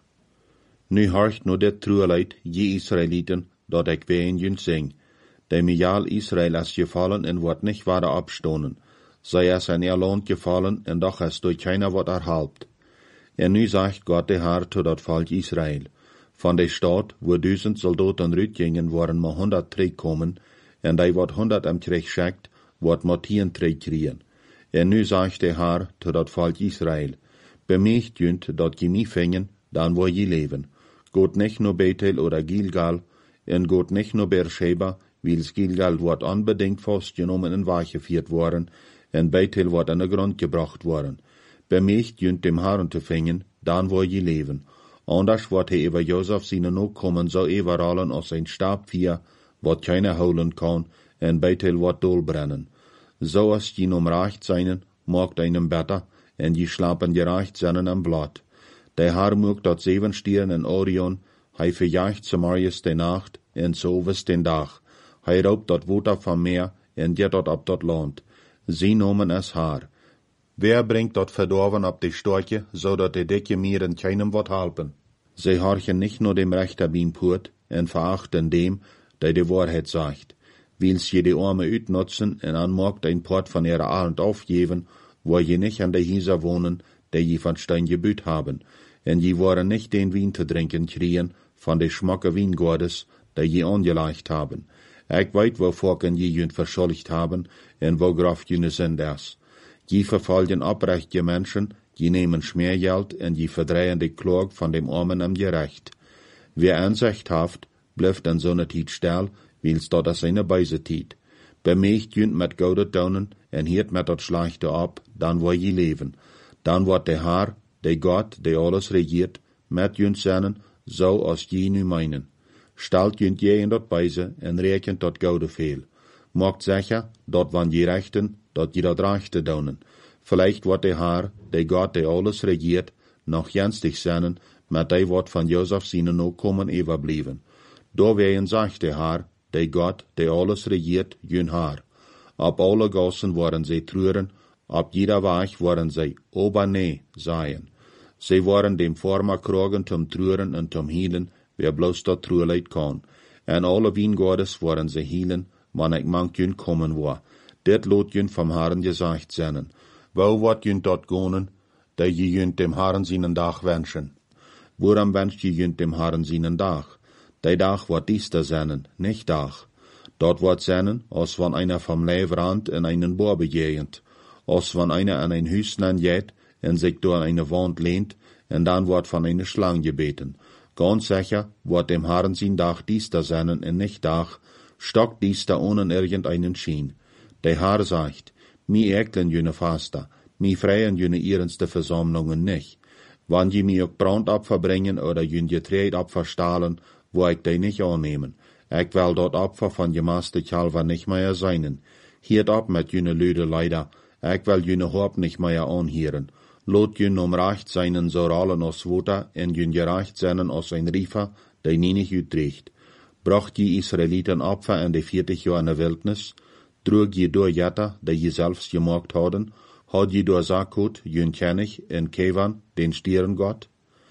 Nu horcht no dit trueleid, je Israeliten, dat ik ween jünt zing. De mijal Israel is gevallen en wordt nicht weiter abstonen. Zij is in Land gefallen en doch is durch keiner wat erhalbt. En nu sagt Gott de Herr zu dat Volk Israel. Van de stad, wo 1000 Soldaten rütgingen, waren maar 100 terugkommen, en die wat 100 am Krieg schickt, wordt maar 10 terugkriegen. En nu sagt de Herr zu dat Volk Israel. Bemerkt jünt, dat je mij vingen, dan wo je leven. Geht nicht nur Bethel oder Gilgal, en geht nicht nur Beersheba, wils Gilgal wordt unbedingt vastgenommen en weggeführt worden, en Bethel wordt aan de grond gebracht worden. Bemerkt jünt dem Herrn te vingen, dan wo je leven. Anders wordt hij über Josef zijn opkommen zo overallen als een Stabvier, wat keiner holen kan, en Bethel wordt dolbrennen. Zo als je omreicht zijn, maakt einem better, en je slapen gereicht zijn am Blatt. De Herr mocht dat 7 Stieren en Orion, hij verjaagt Samarias de Nacht, en sovers den Dag. Hij raubt dat water van Meer, en jet dat op dat land. Sie nomen es Haar. Wer bringt dat verdorven op de storche, zodat de dikke mieren keinem wat helpen? Zij horchen nicht nur dem Rechter Bienpurt, en verachten dem, der de Wahrheit sagt. Wils je de Arme uitnutzen en anmogt ein Port von ihrer Arend aufgeben, wo je nicht an de Hieser wohnen, der je von Stein gebüht haben, en je waren nicht den Wien zu trinken kriegen, von de schmacke Wiengordes, der je angeleicht haben. Ik weet wo Volken je jünt verschuldigt haben, en wo graf jüne sind es. Je verfolgen oprechte Menschen, je nehmen Schmeergeld, en je verdrehen de Klog von dem Armen am Gerecht. Wer Ansicht haft, blijft an so ne Tiet still, wils dat as eine Beise Tiet. Bemerkt jünt met goudet daunen, en hiert met dat Schlechte ab, dan wo je leven. Dan wordt de Herr, de God, de alles regiert, met jünt seinen, so als je nu meinen. Stelt jünt je in dat Beise, en rekent dat goude veel. Maakt sicher, dat wann je rechten, dat je dat rechte daunen. Vielleicht wordt de Herr, de God, de alles regiert, noch jenstig seinen, met die wat van Josef zijn Nachkommen overbleven. Da wehen sagt de Herr, de God, de alles regiert, jün Herr. Op alle gassen waren zij treuren, op jeder Weg waren zij oberne seien. Zij waren dem Former krogen zum treuren en zum hielen, wer bloß dat trueleid kan. En alle Wiengordes waren zij hielen, wann ik mank jün kommen war. Dit lot jün vom Herrn gesagt sennen. Wo wat jün dort gonen, da je jün dem Herrn seinen Dag wünschen. Woran wünscht je jün dem Herrn seinen Dag? Die Dag wordt diester sennen, nicht Dag. Dort wordt sennen, als wann einer vom Leivrand in einen Bohr begehend, als wann einer an ein Hüsnen jet en sich door eine Wand lehnt, en dan wordt van eine Schlange gebeten. Ganz sicher wordt dem Herrn sein Dag diester sennen en nicht Dag, stockt diester ohne irgendeinen Schien. Der Herr sagt, mi eklen jüne Faster, mi freien jüne ihrenste Versammlungen nicht. Wann je mi auch Brandopfer bringen oder jün Getreidopfer stahlen, wo ik die nicht annehmen. Ik will dort Opfer von gemaste Kalver nicht mehr seinen. Hiert ab mit jüne Lüde leider. Ik will jüne Haupt nicht mehr anhieren. Lot jün recht seinen so rallen aus Water en jün gerecht seinen aus ein Riefer, der nie nicht utrecht. Bracht die Israeliten Opfer in de 40 Jahre in der Wildnis, trug je door Jetta, der je selbst gemacht hadden, had je door Sakut, jün Kennig, en Kevan, den Stierengott.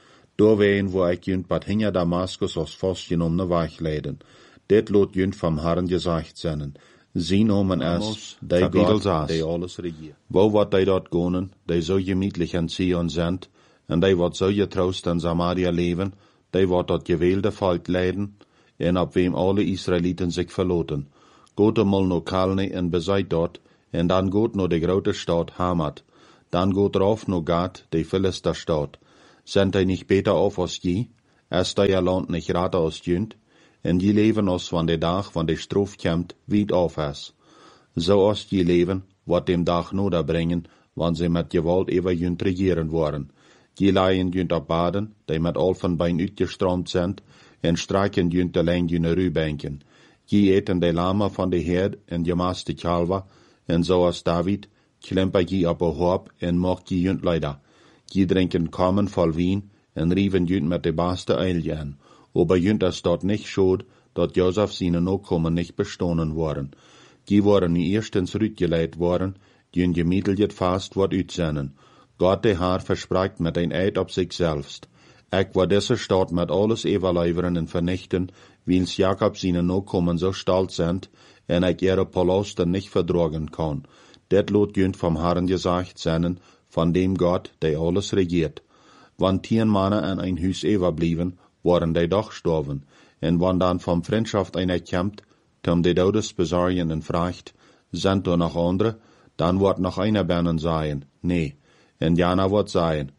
Da wehen, wo ik jünt bad hinger Damaskus aus vastgenommene Weg leiden. Dit lot jünt vom Herrn gesagt sennen. Sie nomen es, die Gott, die alles regiert. Wo wat die dort gonen, die so gemütlich in Zion sind, en die wat so getrost in Samaria leven, die wat dat gewählte Volk leiden, en op wem alle Israeliten sich verloten. Gote mal no kalne en bezeit dort, en dan gaat naar de grote stad Hamat, dan gaat rauf naar Gat, de Philisterstad. Sind hij nicht beter auf als je? Ist euer Land nicht rater als jünt? En je leven als van de dag van de straf komt, weit auf is. Zo als je leven, wat dem dag nodig brengen, wann sie met gewalt ever jünt regieren worden. Je leien jünt op baden, die met al van bein uitgestroomd zijn, en strijken jünt alleen jüne ruwbanken. Je eten de lama van de herd en je maast de kalva, en zoals David, klemper je op een hoop en mocht je jünt leider. Je drinken kammen vol wien en rieven jünt met de beste eilje aan. Aber jünt es dort nicht schuld, dat Josef seine Nachkommen nicht bestohlen worden. Die waren nu eerstens rütgeleit worden, die gemiddeld fast wat uitzenden. Gott de Haar verspricht met een eid op zich selbst. Ik war deze stad met alles overleveren en vernichten, wiens Jakob seine Nachkommen so stolz sind, en ik ihre Palasten nicht verdrogen kann. Det lot jünt vom Herrn gesagt sein, von dem Gott, der alles regiert. Wann 10 Männer an ein Hus overblieben, waren die doch gestorben, en wann dan vom Freundschaft einer kämmt, die Todes besorgen en fragt, sind da noch andere, dann wird noch einer bennen sein, nee, en Jana wird sein,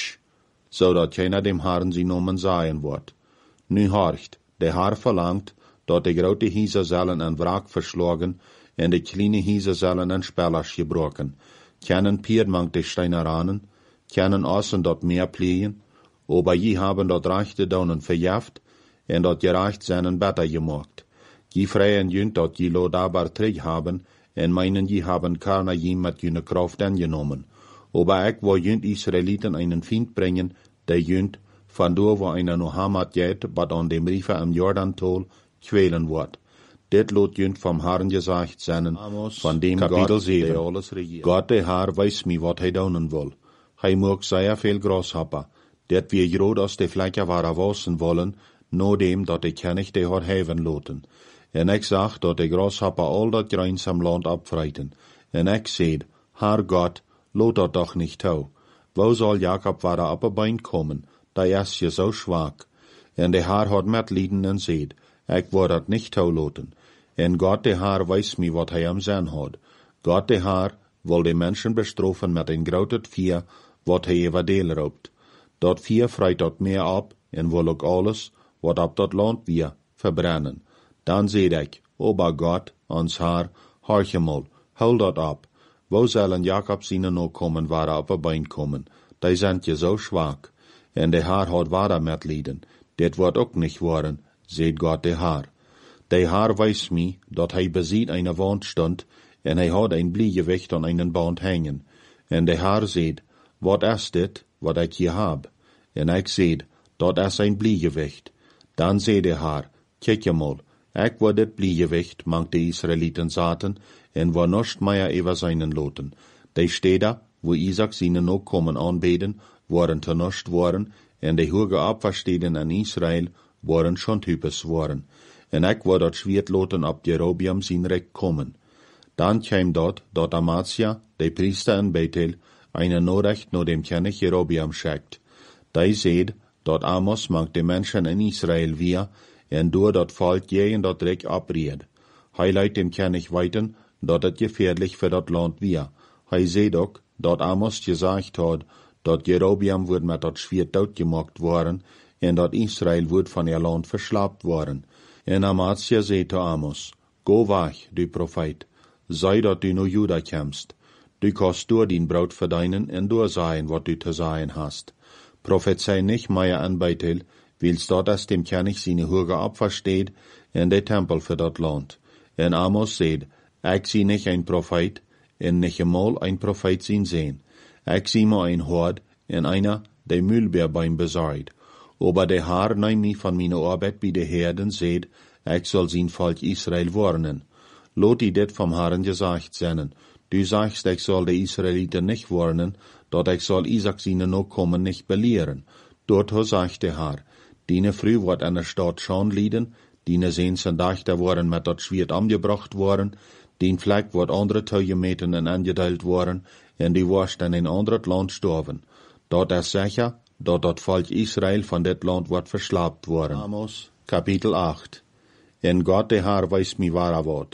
so dat keiner dem Herrn sie nomen sein wird. Nu horcht, der Herr verlangt, dat de grote Hieser sollen en Wrack verschlagen, en de kleine Hieser sollen en Spellers gebroken. Kennen Piedmank de Steineranen, kennen außen dort mehr pflegen, aber je haben dort rechte Daunen verjaft, en dort gerecht seinen Better gemacht. Je freien jünt dort je lo dabar träg haben, en meinen je haben keiner je mit jüne Kraft angenommen. Aber ek wo jünt Israeliten einen Find bringen, der jünt, von do wo einer no Hamat geht, bat an dem Riefer am Jordan-Tol, quälen wird. Det lot jünt vom Herrn gesagt sein, von dem Kapitel 7, alles regiert. Gott der Herr weiß mi, wat hij daunen will. Hij mag sehr viel Gras haben, dat wir grod aus de Flecker waren wassen wollen, no dem, dat de König de haar heven loten. En ik zag, dat de Grashopper al dat Greins am Land abfreiten. En ik zeid, Herr Gott, lot dat doch nicht tau. Wo soll Jakob waren op een bein kommen, da is je so schwach. En de Herr hat metlieden en zeid, ik word dat nicht tau loten. En Gott de Herr weiß mi, wat hij am zijn had. Gott de Herr wil de mensen bestrofen met een groot vier, wat hij over deel roopt. Dat vier freit dat meer op, en wil ook alles, wat op dat land weer, verbrennen. Dan zeid ik, Ober Gott, ons Herr, horche mal, hou dat op. Wo zullen Jakob seine Nachkommen waren op een bein komen? Die zijn je zo schwach. En de Herr had wader met lieden. Dit wordt ook niet worden, zeid Gott de Herr. De Herr weiß mi, dat hij beziet eine Wand stond, en hij had een bliegewicht aan einen Band hängen. En de Herr zeid, wat is dit, wat ik hier heb? En ik zeid, dat is een bliegewicht. Dan zei de Herr, kijk je mal, ik word dit bliegewicht, mank de Israeliten zaten, en war nost meer over seinen loten. De steder, wo Isaac seine Nachkommen aanbeden, waren te nost worden, en de hoge Abversteden in Israel waren schon typisch worden. En ik word dat schwiert loten op Jerobiam zijn recht kommen. Dan kwam dat Amatia, de priester in Bethel, eine Nachricht no dem König Jerobiam schickt. Die zeid, dat Amos mank de Menschen in Israel weer, en door dat Volk jeden dat Recht abried. Hij leidt dem König weiten, dat het gefährlich für dat Land weer. Hij zeid ook, dat Amos gesagt had, dat Jerobiam wordt met dat schwiert doodgemaakt worden, en dat Israel wordt van ihr Land verslapt worden. En Amatia zei te Amos, go weg, du Prophet, sei dat du no Juda kämst. Du kannst door din Braut verdienen en doorsagen, wat du te sagen hast. Prophezei nicht mehr an Bethel, wils dort as dem König seine Hürge abversteht, en de Tempel für dat Land. En Amos seid, ik zie nicht ein Prophet, en nicht einmal ein Prophet zien sehen. Ik zie maar ein Hord, en einer, der Mühlbeer beim besorgt. Aber der Herr neemt mich von meiner Arbeit bei de Herden, seht, ik soll sein Volk Israel warnen. Lot die dit vom Herrn gesagt sein. Du sagst, ich soll de Israeliten nicht warnen, dat ich soll Isaac seine Nachkommen nicht belehren. Dort sagt der Herr, Dine früh wird an der Stadt schon lieden, dine sehensen Dächter worden mit dat Schwert angebracht worden, den Fleck wird andere Teugemeten en angedeilt worden, en die wirst in ein anderes Land sterben. Dort ist sicher, dat Volk Israel von dit Land wird verslapt worden. Amos, Kapitel 8. En Gott der Herr weiß mi wahrer Wort.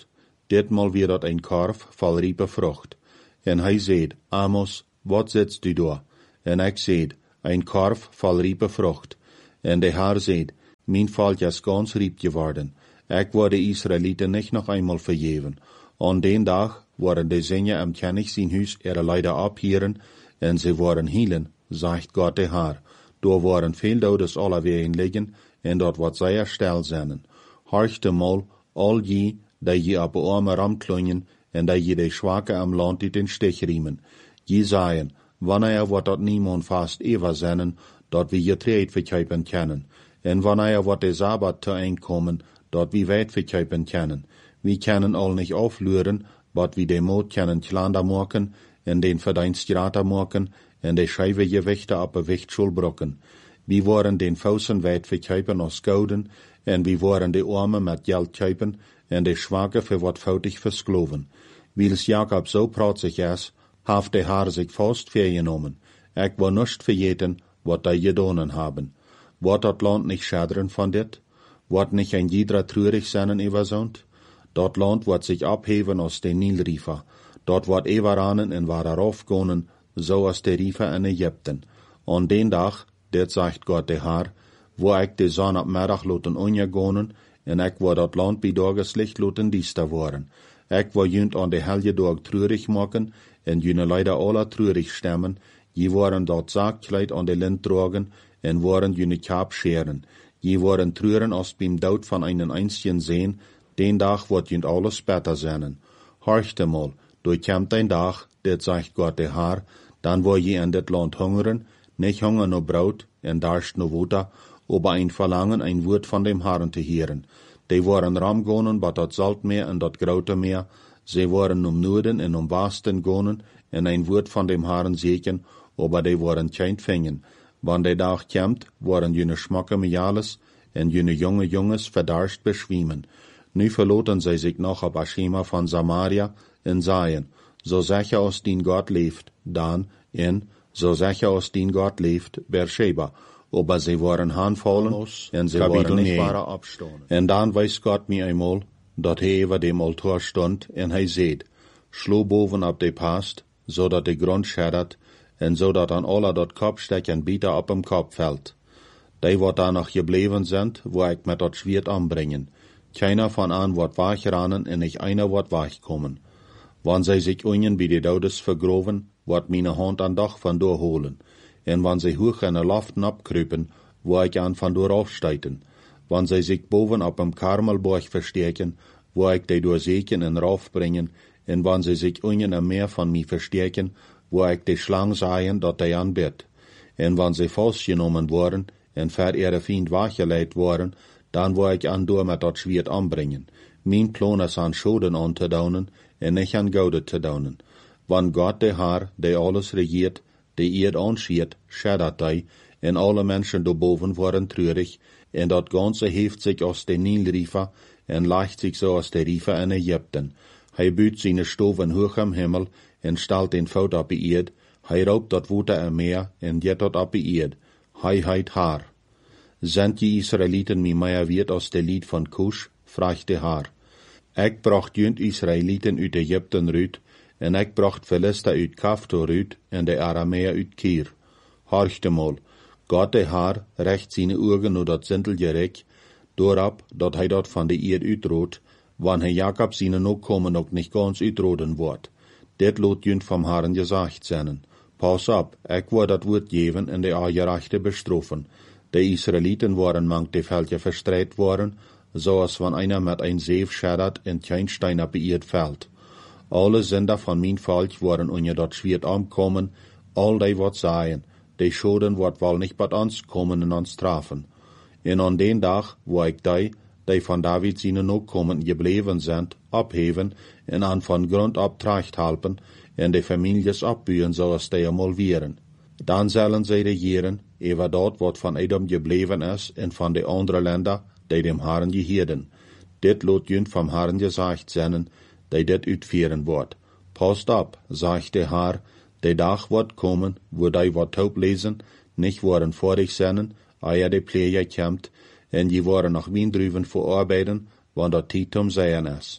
Ditmal weer dat een korf vol riepe vrucht. En hij zeid, Amos, wat zitst du daar? En ik zeid, een korf vol riepe vrucht. En de Heer zeid, mijn volk is ganz riep geworden. Ik word de Israëlieten niet nog eenmaal vergeven. An den dag worden de Sinje am König zijn huis ihre Leider abhieren, en ze worden hielen, zegt Gott de Heer. Door worden veel dodes allerwegen liggen, en dat wordt zeer stil zijn. Horchte mal, al je, die je op de arme ram klunjen, en die je de Schwache am Land uit den Stich riemen. Je zeien, wanneer wordt dat niemand vast ever zijn, dat we je treed verkuipen kennen. En wanneer wordt de Sabbat te einkomen, dat we weit verkuipen kennen. We kunnen al niet afluren, wat we de moed kunnen klander maken, en den verdienst grater maken, en de scheive gewichte op een wichtschul brokken. We worden den Fausen weit verkuipen als gouden, en we worden de armen met geld kuipen, en de Schwache voor wat foutig verskloven. Wils Jacob zo pratzig is, heeft de Heer zich vast vergenomen. Ik wil nicht vergeten, wat die gedonen haben. Wordt dat land niet schaderen van dit? Wordt niet een jeder treurig zijn überzond? Dat land wordt zich abheven als de Nilriefer. Dat wordt everanen en waar afgonen, zoals de Riefer in Egypten. An den dag, dit zegt Gott de Heer, wo ik de zon op middag laten ondergonen, en ik wil dat land bij dageslicht laten diester worden. Ik wil junt aan de helge dag treurig maken, en june leider alle treurig stemmen, je worden dat zaakkleid aan de lint dragen, en worden june kaap scheren. Je worden treuren als beim dood van einen einzigen Sehn, den dag wordt junt alles beter zijn. Horchte mal, durchkämmt ein dag, dit zegt Gott de Heer, dan wil je in dit land hungeren, nicht hunger no brood, en darst no water, aber ein Verlangen, ein Wort von dem Herrn te hören. Die waren ramgonen, bat dat Saltmeer en dat grote meer, sie waren Norden en Westen gonen, en ein Wort von dem Herrn seken, aber die waren kein fingen. Wann der Dag kämmt, waren jene schmacke Mijales, en jene junge Junges verdarscht beschwiemen. Nu verloten sie sich noch op Ashima von Samaria, en zeien, so sicher aus dien Gott leeft, dan, en, so sicher aus dien Gott leeft, Beersheba. Aber sie waren handvallen, en sie waren nicht wahre abstonen. En dan weiß Gott mir einmal, dat hij über dem Altar stond, en hij zeid, slo boven op de past, zodat de grond scheddert, en zodat an alle dat kopstekken bieter op hem kop valt. Die wat da noch gebleven sind, wo ik met dat Schwert anbringen. Keiner von an wordt wegrennen, en nicht einer wordt wegkommen. Wann sie sich unten bij de Dodes vergroven, wordt meine Hand an Dach van doorholen. En wann sie hoch in de Laften abkruipen, wo ik an van door afstijten. Wann sie sich boven op een Karmelborg verstärken, wo ik die doorzeken en raufbringen, en wann sie sich unten am Meer van mij verstärken, wo ik de Schlang seien, dat die anbet. En wann sie vastgenommen worden, en ver ihre Feind weggeleit worden, dan wo ik an door met dat Schwert anbringen. Mijn plan is aan Schoden an te daunen, en nicht an Goude te daunen. Wann Gott de Heer, die alles regiert, die Erd anschiert, scheddert die, en alle Menschen daarboven worden treurig, en dat ganze heeft zich als de Nilriefer, en leicht zich zo als de Riefer in Egypten. Hij buurt zijn stoven hoog am Himmel, en stelt den Fout op de Erd, hij raubt dat water am Meer, en jet dat op de Erd. Hij heit haar. Sind die Israeliten mi meer wird als de lied van Kush, vraagt de Heer. Ik bracht junt Israeliten uit Egypten ruut, en ik bracht Philister uit Kaftor uit, en de Aramäer uit Kir. Horchte mal, Gott de Heer recht zijn ogen naar dat zintelje rek, doorop dat hij dat van de Eerd uitroot, wanneer Jacob zijn opkomen ook niet ganz uitroden wordt. Dit lot junt vom Herrn gesagt zijn. Pas op, ik word dat woord geven en de aangerechte bestroffen. De Israeliten waren mank de veldje verstrijd worden, zoals van einer met een zeef scheddert en kein Stein op de Eerd valt. Alle Sünder van mijn volk worden onder dat Schwert aankomen, al die wat zeien, die Schoden wordt wel niet bij ons komen en ons strafen. En aan den dag, wo ik die van David zijn opkomen gebleven zijn, opheven en aan van grond op tracht helpen en de families opbuien zoals die eenmaal wieren. Dan zullen zij regieren, over dat wat van Edom gebleven is en van de andere landen, die dem Herrn gehieden. Dit lot junt vom Herrn gesagt zijn, die dit uitvieren wordt. Past op, zegt de Heer, de dag wordt komen, wo die wat taub lezen, nicht worden vorig zijn, eer de pleger komt, en je worden nog wien druven verarbeiden, want dat tijd om zijn is.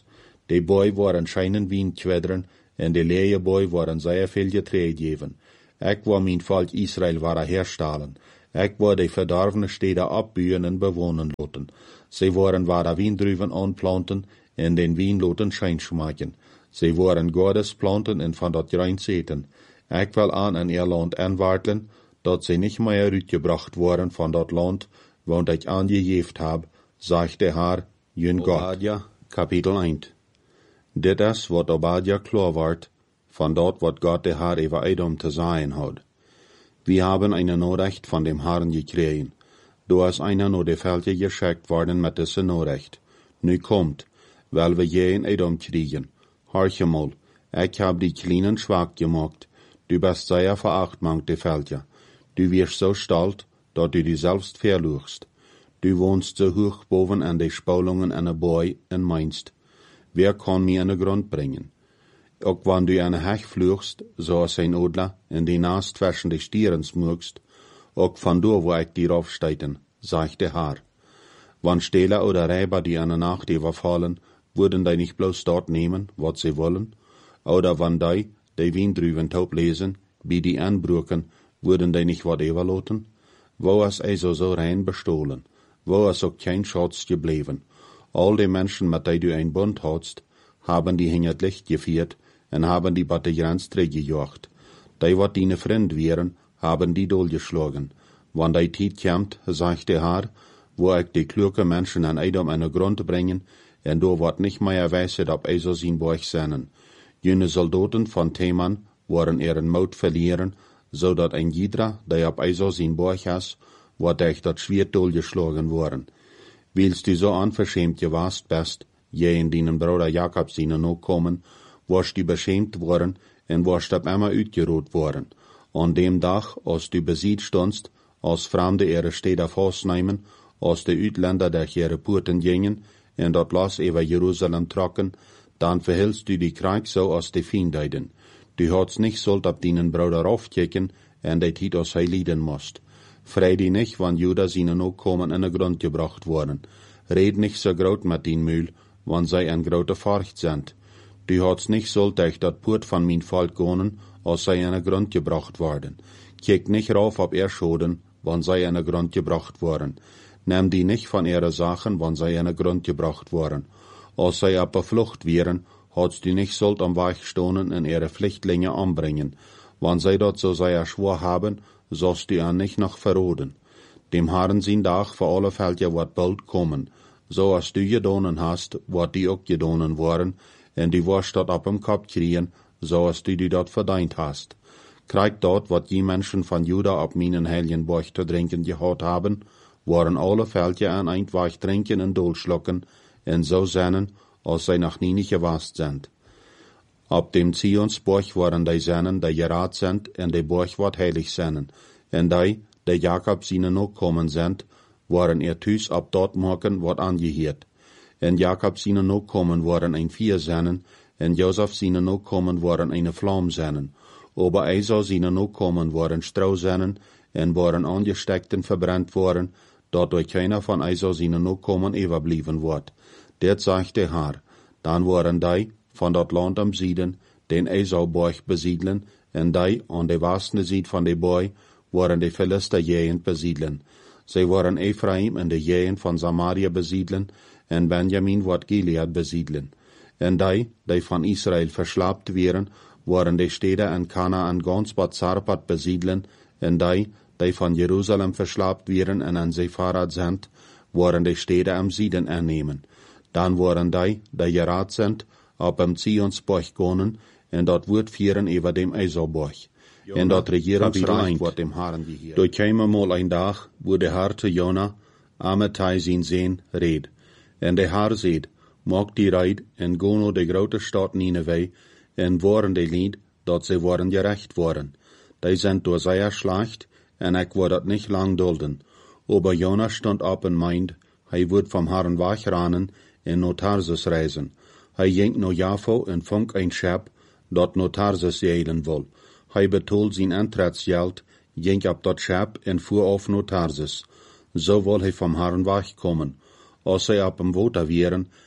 De boy waren scheinen wien en de leie boy waren zeer veel getreed geven. Ik wou mijn volk Israël waren herstellen. Ik wou de verdorvene steden opbuien en bewonen laten. Ze waren wiendruven aanplanten en den wien laten schijnschmaken. Ze waren Gottes planten en van dat rein zeten. Ik wil aan in ihr land aanwartelen, dat ze niet meer uitgebracht worden van dat land, want ik aangegeven heb, zegt de Heer, jun God. Obadja, kapitel 1. Dit is wat Obadja klar wordt, van dat wat Gott de Heer über Edom te zeggen had. Wir haben eine Nachricht von dem Herrn gekregen. Du hast einer nur de Felge geschickt worden mit dieser Nachricht. Nu kommt, weil wir je in Edom kriegen. Horche mal, ich hab die Kleinen schwach gemacht. Du bist sehr verachtmann, de Felge. Du wirst so stolz, dat du dich selbst verluchst. Du wohnst so hoch boven an de Spalungen an de Boy en meinst, wer kann mir an de Grund bringen? Ook wann du an de Hech vluchst, zoals ein Odler, in die Naast zwischen de Stieren smugst, ook van door wo ik dir aufsteiten, sagt der Herr. Wann Stähler oder Räber die an der Nacht überfallen, würden die nicht bloß dort nehmen, wat sie wollen? Oder wann die Wiendrüven taub lesen, wie die anbrücken, würden die nicht wat überloten? Wo ist also so rein bestohlen? Wo ist auch kein Schatz geblieben? All die Menschen, mit die du ein Bund hast, haben die hinter Licht geführt und haben die bei der Grenze gejocht. Die, wat deine Freund wären, haben die durchgeschlagen. Wann die Zeit kommt, sagt der Herr, wo ich die kluge Menschen an Edom an den Grund bringen, und du wird nicht mehr wissen, ob also sein Bauch seinen. Jene Soldaten von Teman waren ihren Mut verlieren, so dat ein jeder, der ob also sein Bauch has, wird euch dat Schwert durchgeschlagen worden. Willst du so unverschämt gewast bist, je in deinen Bruder Jakob seinen noch kommen, warst du beschämt worden und warst ab einmal uitgeruht worden. An dem Tag, als du besiegt standst, als Fremde ihre Städte festnehmen, als die Utländer durch ihre Porten gingen, und dat Los über Jerusalem trocken, dann verhältst du die Krieg so als die Fiendeiden. Du hast nicht sollt ab deinen Bruder aufkicken, und die Tit aus leiden musst. Frei dich nicht, wann Juda seinen auch kommen in den Grund gebracht worden. Red nicht so groot mit den Mühl, wann sei ein grote Furcht sind. Du hast nicht sollt euch dat Port von mein Volk gonen, als sei in den Grund gebracht worden. Kiek nicht rauf ab Erschoden, wann sei in den Grund gebracht worden. Nimm die nicht von ihre Sachen, wann sei in den Grund gebracht worden. Als sei ab der Flucht wären, hast du nicht sollt am Weich stonen und ihre Flüchtlinge anbringen. Wann sei dort so sei schwor haben, sollst du an nicht noch verroden. Dem Herrn sein Tag für alle Fälle wird bald kommen. So als du gedonen hast, wird die auch gedonen worden, und die wirst dort ab im Kopf kriegen, so als du die dort verdient hast. Krieg dort, wat die Menschen von Juda ab meinen heiligen Bauch zu trinken gehabt haben, waren alle Fälle an ein Weich trinken und durchschlucken, und so seinen, als sie noch nie nicht gewasst sind. Ab dem Zionsburg waren die Sennen, die gerat sind, und die Burg wat heilig sennen. Und die Jakob seinen noch kommen sind, waren ihr Tüs ab dort morgen wat angehiert. Und Jakob seinen noch kommen waren ein Vier sennen, und Josef seinen noch kommen waren eine Flamme sennen. Aber Esau seinen noch kommen waren Strau sennen, und waren angesteckt und verbrannt worden, dort durch keiner von Esau seinen noch kommen überblieben wird. Det sagt der Herr. Dann waren die von dat Land am Süden, den Esau-Borg besiedeln, und die an der westlichen Seite von der Borg waren die Philister Gegend besiedeln. Sie waren Ephraim in der Gegend von Samaria besiedeln, und Benjamin wird Gilead besiedeln. Und die von Israel verschleppt wären, waren die Städte in Kanaan ganz Bad Zarpat besiedeln, und die von Jerusalem verschleppt wären und an Sepharad sind, waren die Städte am Süden annehmen. Dann waren die gerat sind, ab am Zionsborg gonen, und dort wird führen über dem Esauborg. Und dort Regierungsreich wird dem Herrn gehört. Dort käme mal ein Tag, wo der Herr zu Jona, Amittai sein Sehn, red. Und der Herr seht, mag die Reid, und gono de grote Stadt Nineveh, und waren die Lied, dort sie waren gerecht worden. Die sind durch sehr schlecht, und ich war dat nicht lang dulden. Aber Jona stand ab und meint, wird vom Herrn wachranen, und no Tarsus reisen. Ging no Jaffo und funk ein Schab, dort no Tarsus jelen woll. Betolt sein Antrittsgeld, ging ab dort Schab und fuhr auf no Tarsus. So woll vom Herrn wachkommen. Als sie ab dem Water wären,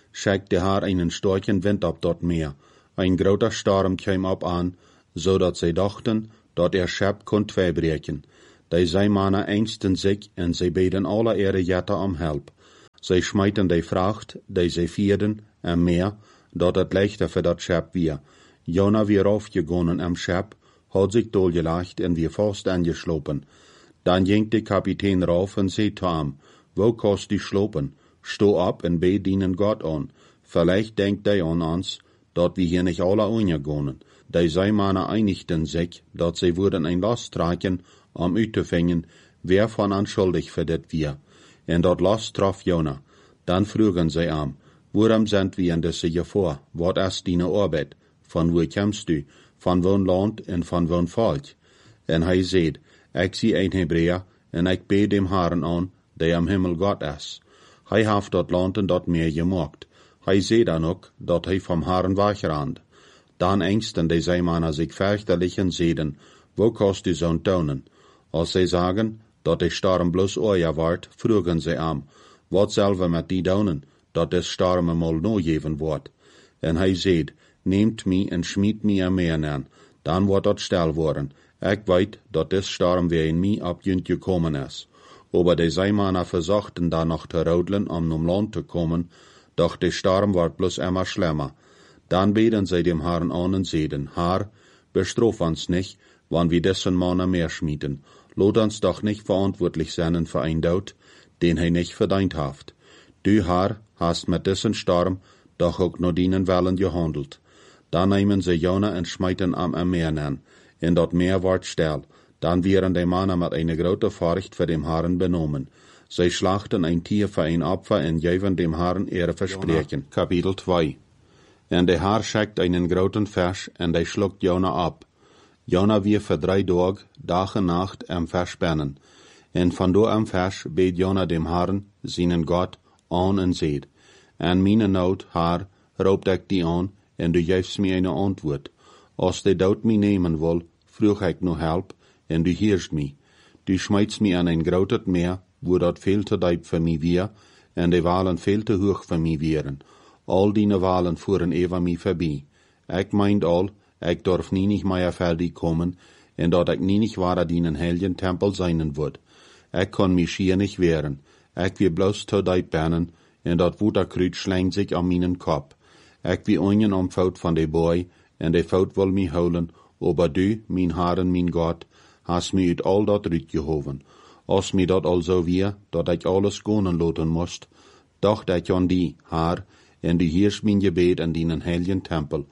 schickt der Herr einen starken Wind ab dort Meer. Ein großer Sturm kam ab an, so dat sie dachten, dat Schip kon tweebreken. Die Seemannen ängsten sich en sie beten alle ihre Jetten om Help. Sie schmeiten die Fracht, die sie vierden, am Meer, dat het leichter für dat Schip wir. Jona wir aufgegangen am Schip, hat sich dolgelegt en wir fast angeslopen. Dann ging der Kapitän rauf en zei Tom, wo kost die slopen? Sto ab en bet dienen Gott an. Vielleicht denkt die an uns, dat wir hier nicht alle untergehen. Die Seemannen einigten sich, dat sie würden ein Last tragen, uit te vinden, wer von an schuldig für det wir. En dat Last traf Jona. Dann frugen sie am, worum sind wir in diese Gefahr? Wat ist deine Arbeit? Von wo kommst du? Von wo'n Land en von wo'n Volk? En hij zei, ik zie een Hebreer, en ik bid dem Herrn an, der am Himmel Gott is. Hij heeft dat Land en dat Meer gemaakt. Hij zei dan ook, dat hij vom Herrn wegrand. Dan ängsten die Seemannen sich fürchterlich en zeiden, wo kost du zo'n tonen? Als sie sagen, dat de Sturm bloß euer wart, frugen sie am, wat selber met die donen, dat des Sturm mal no geven wordt. En hij zei, neemt me en schmiet me am Meer aan, dan wordt dat stil worden. Ik weet dat des Sturm weer in me abjunt gekommen is. Aber die Seemannen versuchten dan noch te rodelen om om Land te komen, doch de Sturm wordt bloß immer schlimmer. Dann beten sie dem Herrn an und zeiden, Herr, bestraf uns nicht, wann wir dessen Mann am Meer schmieden. Lot uns doch nicht verantwortlich sein für ein Tod, den er nicht verdient hat. Du, Herr, hast mit dessen Sturm doch auch nur dienen Wellen gehandelt. Dann nehmen sie Jona und schmeiten am Meer an. In dat Meer ward still. Dann wären die Männer mit einer großen Furcht für dem Herrn benommen. Sie schlachten ein Tier für ein Opfer und gaven dem Herrn ihre Versprechen. Kapitel 2. En der Herr schickt einen großen Fisch, und der schluckt Jona ab. Jona wir für 3 Tage, Tag und Nacht am Fisch spannen. En von do am Fisch bet Jona dem Herrn, seinen Gott, an und seht. En meine Not, Herr, roept ik die an, en du gevst mir eine Antwort. Als de dood mi nemen wil, vroeg ik no help, en du hierst mi. Du schmeitst mi an ein groot Meer, wo dat veel te diep für mi wir, en de Walen veel te hoog für mi wären. All die Walen fuhren over mi voorbij. Ik meint al, ik dorf nie nicht mehr fertig kommen, en dat ik nie nicht wahre dienen heiligen Tempel seinen wird. Ik kon mich hier nicht wehren. Ik wie bloß te diep bannen, en dat Wutterkruid schlägt sich an meinen Kopf. Ik wie onjen am Fout von de Boy, en de Fout will mi holen, aber du, mein Herren, mein Gott, hast mi uit all dat uitgehoven. Als mi dat also wie, dat ik alles gonen loten moest, dacht ik an die, Herr, en du hierst mein Gebet an dienen heiligen Tempel.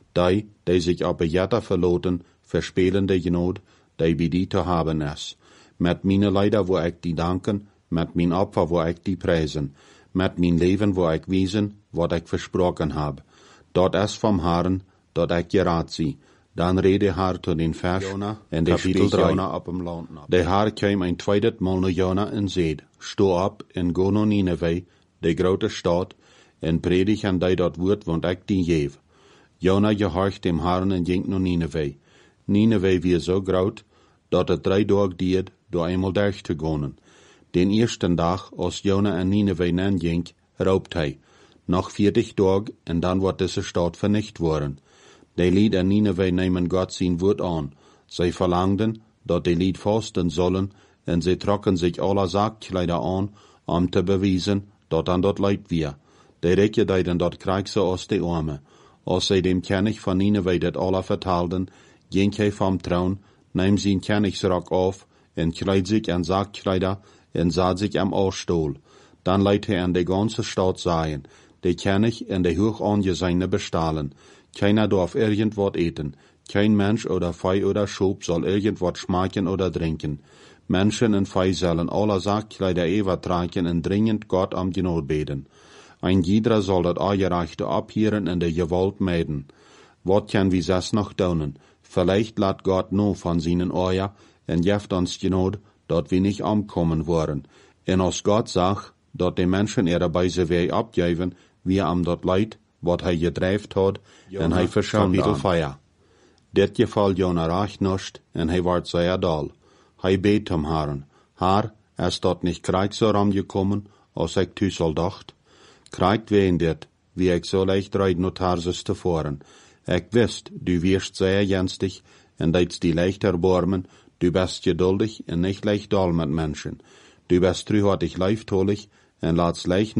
Die sich aber jeder verloten, verspelen de Genot, die wie die te haben is. Met meine Leider wo ik die danken, met mijn Opfer wo ik die preisen, met mijn Leben wo ik wiesen, wat ik versprochen hab. Dat is vom Herrn, dat ik geraad zie. Dan rede Herr zu den Vers, en de Kapitel 3. Jona op hem Land ab. De Herr kwam ein zweites Mal naar Jona en zeid, sto op en go naar Nineveh, de grote stad, en predig an die dat woord, want ik die geef. Jona gehorcht dem Herrn en ging naar Nineveh. Nineveh wie so groot, dat het 3 Tage diet, door eenmaal durch te gaan. Den eersten dag, als Jona in Nineveh nanging, roopt hij. Nog 40 Tage, en dan wordt deze stad vernicht worden. De lied in Nineveh nemen Gott zijn woord aan. Zij verlangden, dat de lied vasten zullen, en zij trokken zich alle Saakkleider aan, om te bewijzen, dat aan dat leid wir. De rijken deiden dat krijg ze als de arme. Als zij dem König van Nineveh dat alle vertelden, ging hij vom Thron, nahm zijn Königsrock auf, en kleid sich an Saakkleider, en zat sich am Oorstoel. Dan leidt hij aan de ganze Stadt sagen, de König en de hoch angesehene bestahlen. Keiner darf irgendwas eten. Kein Mensch oder Vieh oder Schub soll irgendwas schmecken oder trinken. Menschen und Vieh sollen alle Saakkleider ewig tragen und dringend Gott am Genot beten. Ein jeder soll dat Angereichte abhieren und de Gewalt meiden. Wat kann wie das noch tun? Vielleicht lässt Gott no von seinen Eier und jeft uns Genot, dat wir nicht umkommen wollen. En als Gott sagt, dat de Menschen ihre Beise Weg abgeben, wie am dat Leid, wat hij gedrijft had, en hij verschoond Kapitel 4. Dit geval Jona recht nicht, en hij werd zeer dal. Hij beet zum Herrn, Herr, is dat nicht Krieg so ramgekommen, als ik tu soll dacht? Kriegt wen dit, wie ich so leicht reid nur Tarsus te voren. Ich wisst, du wirst sehr jenstig, en deitst die leicht erbarmen, du bist geduldig en nicht leicht doll mit Menschen. Du bist trühhartig leiftolig, en laatst leicht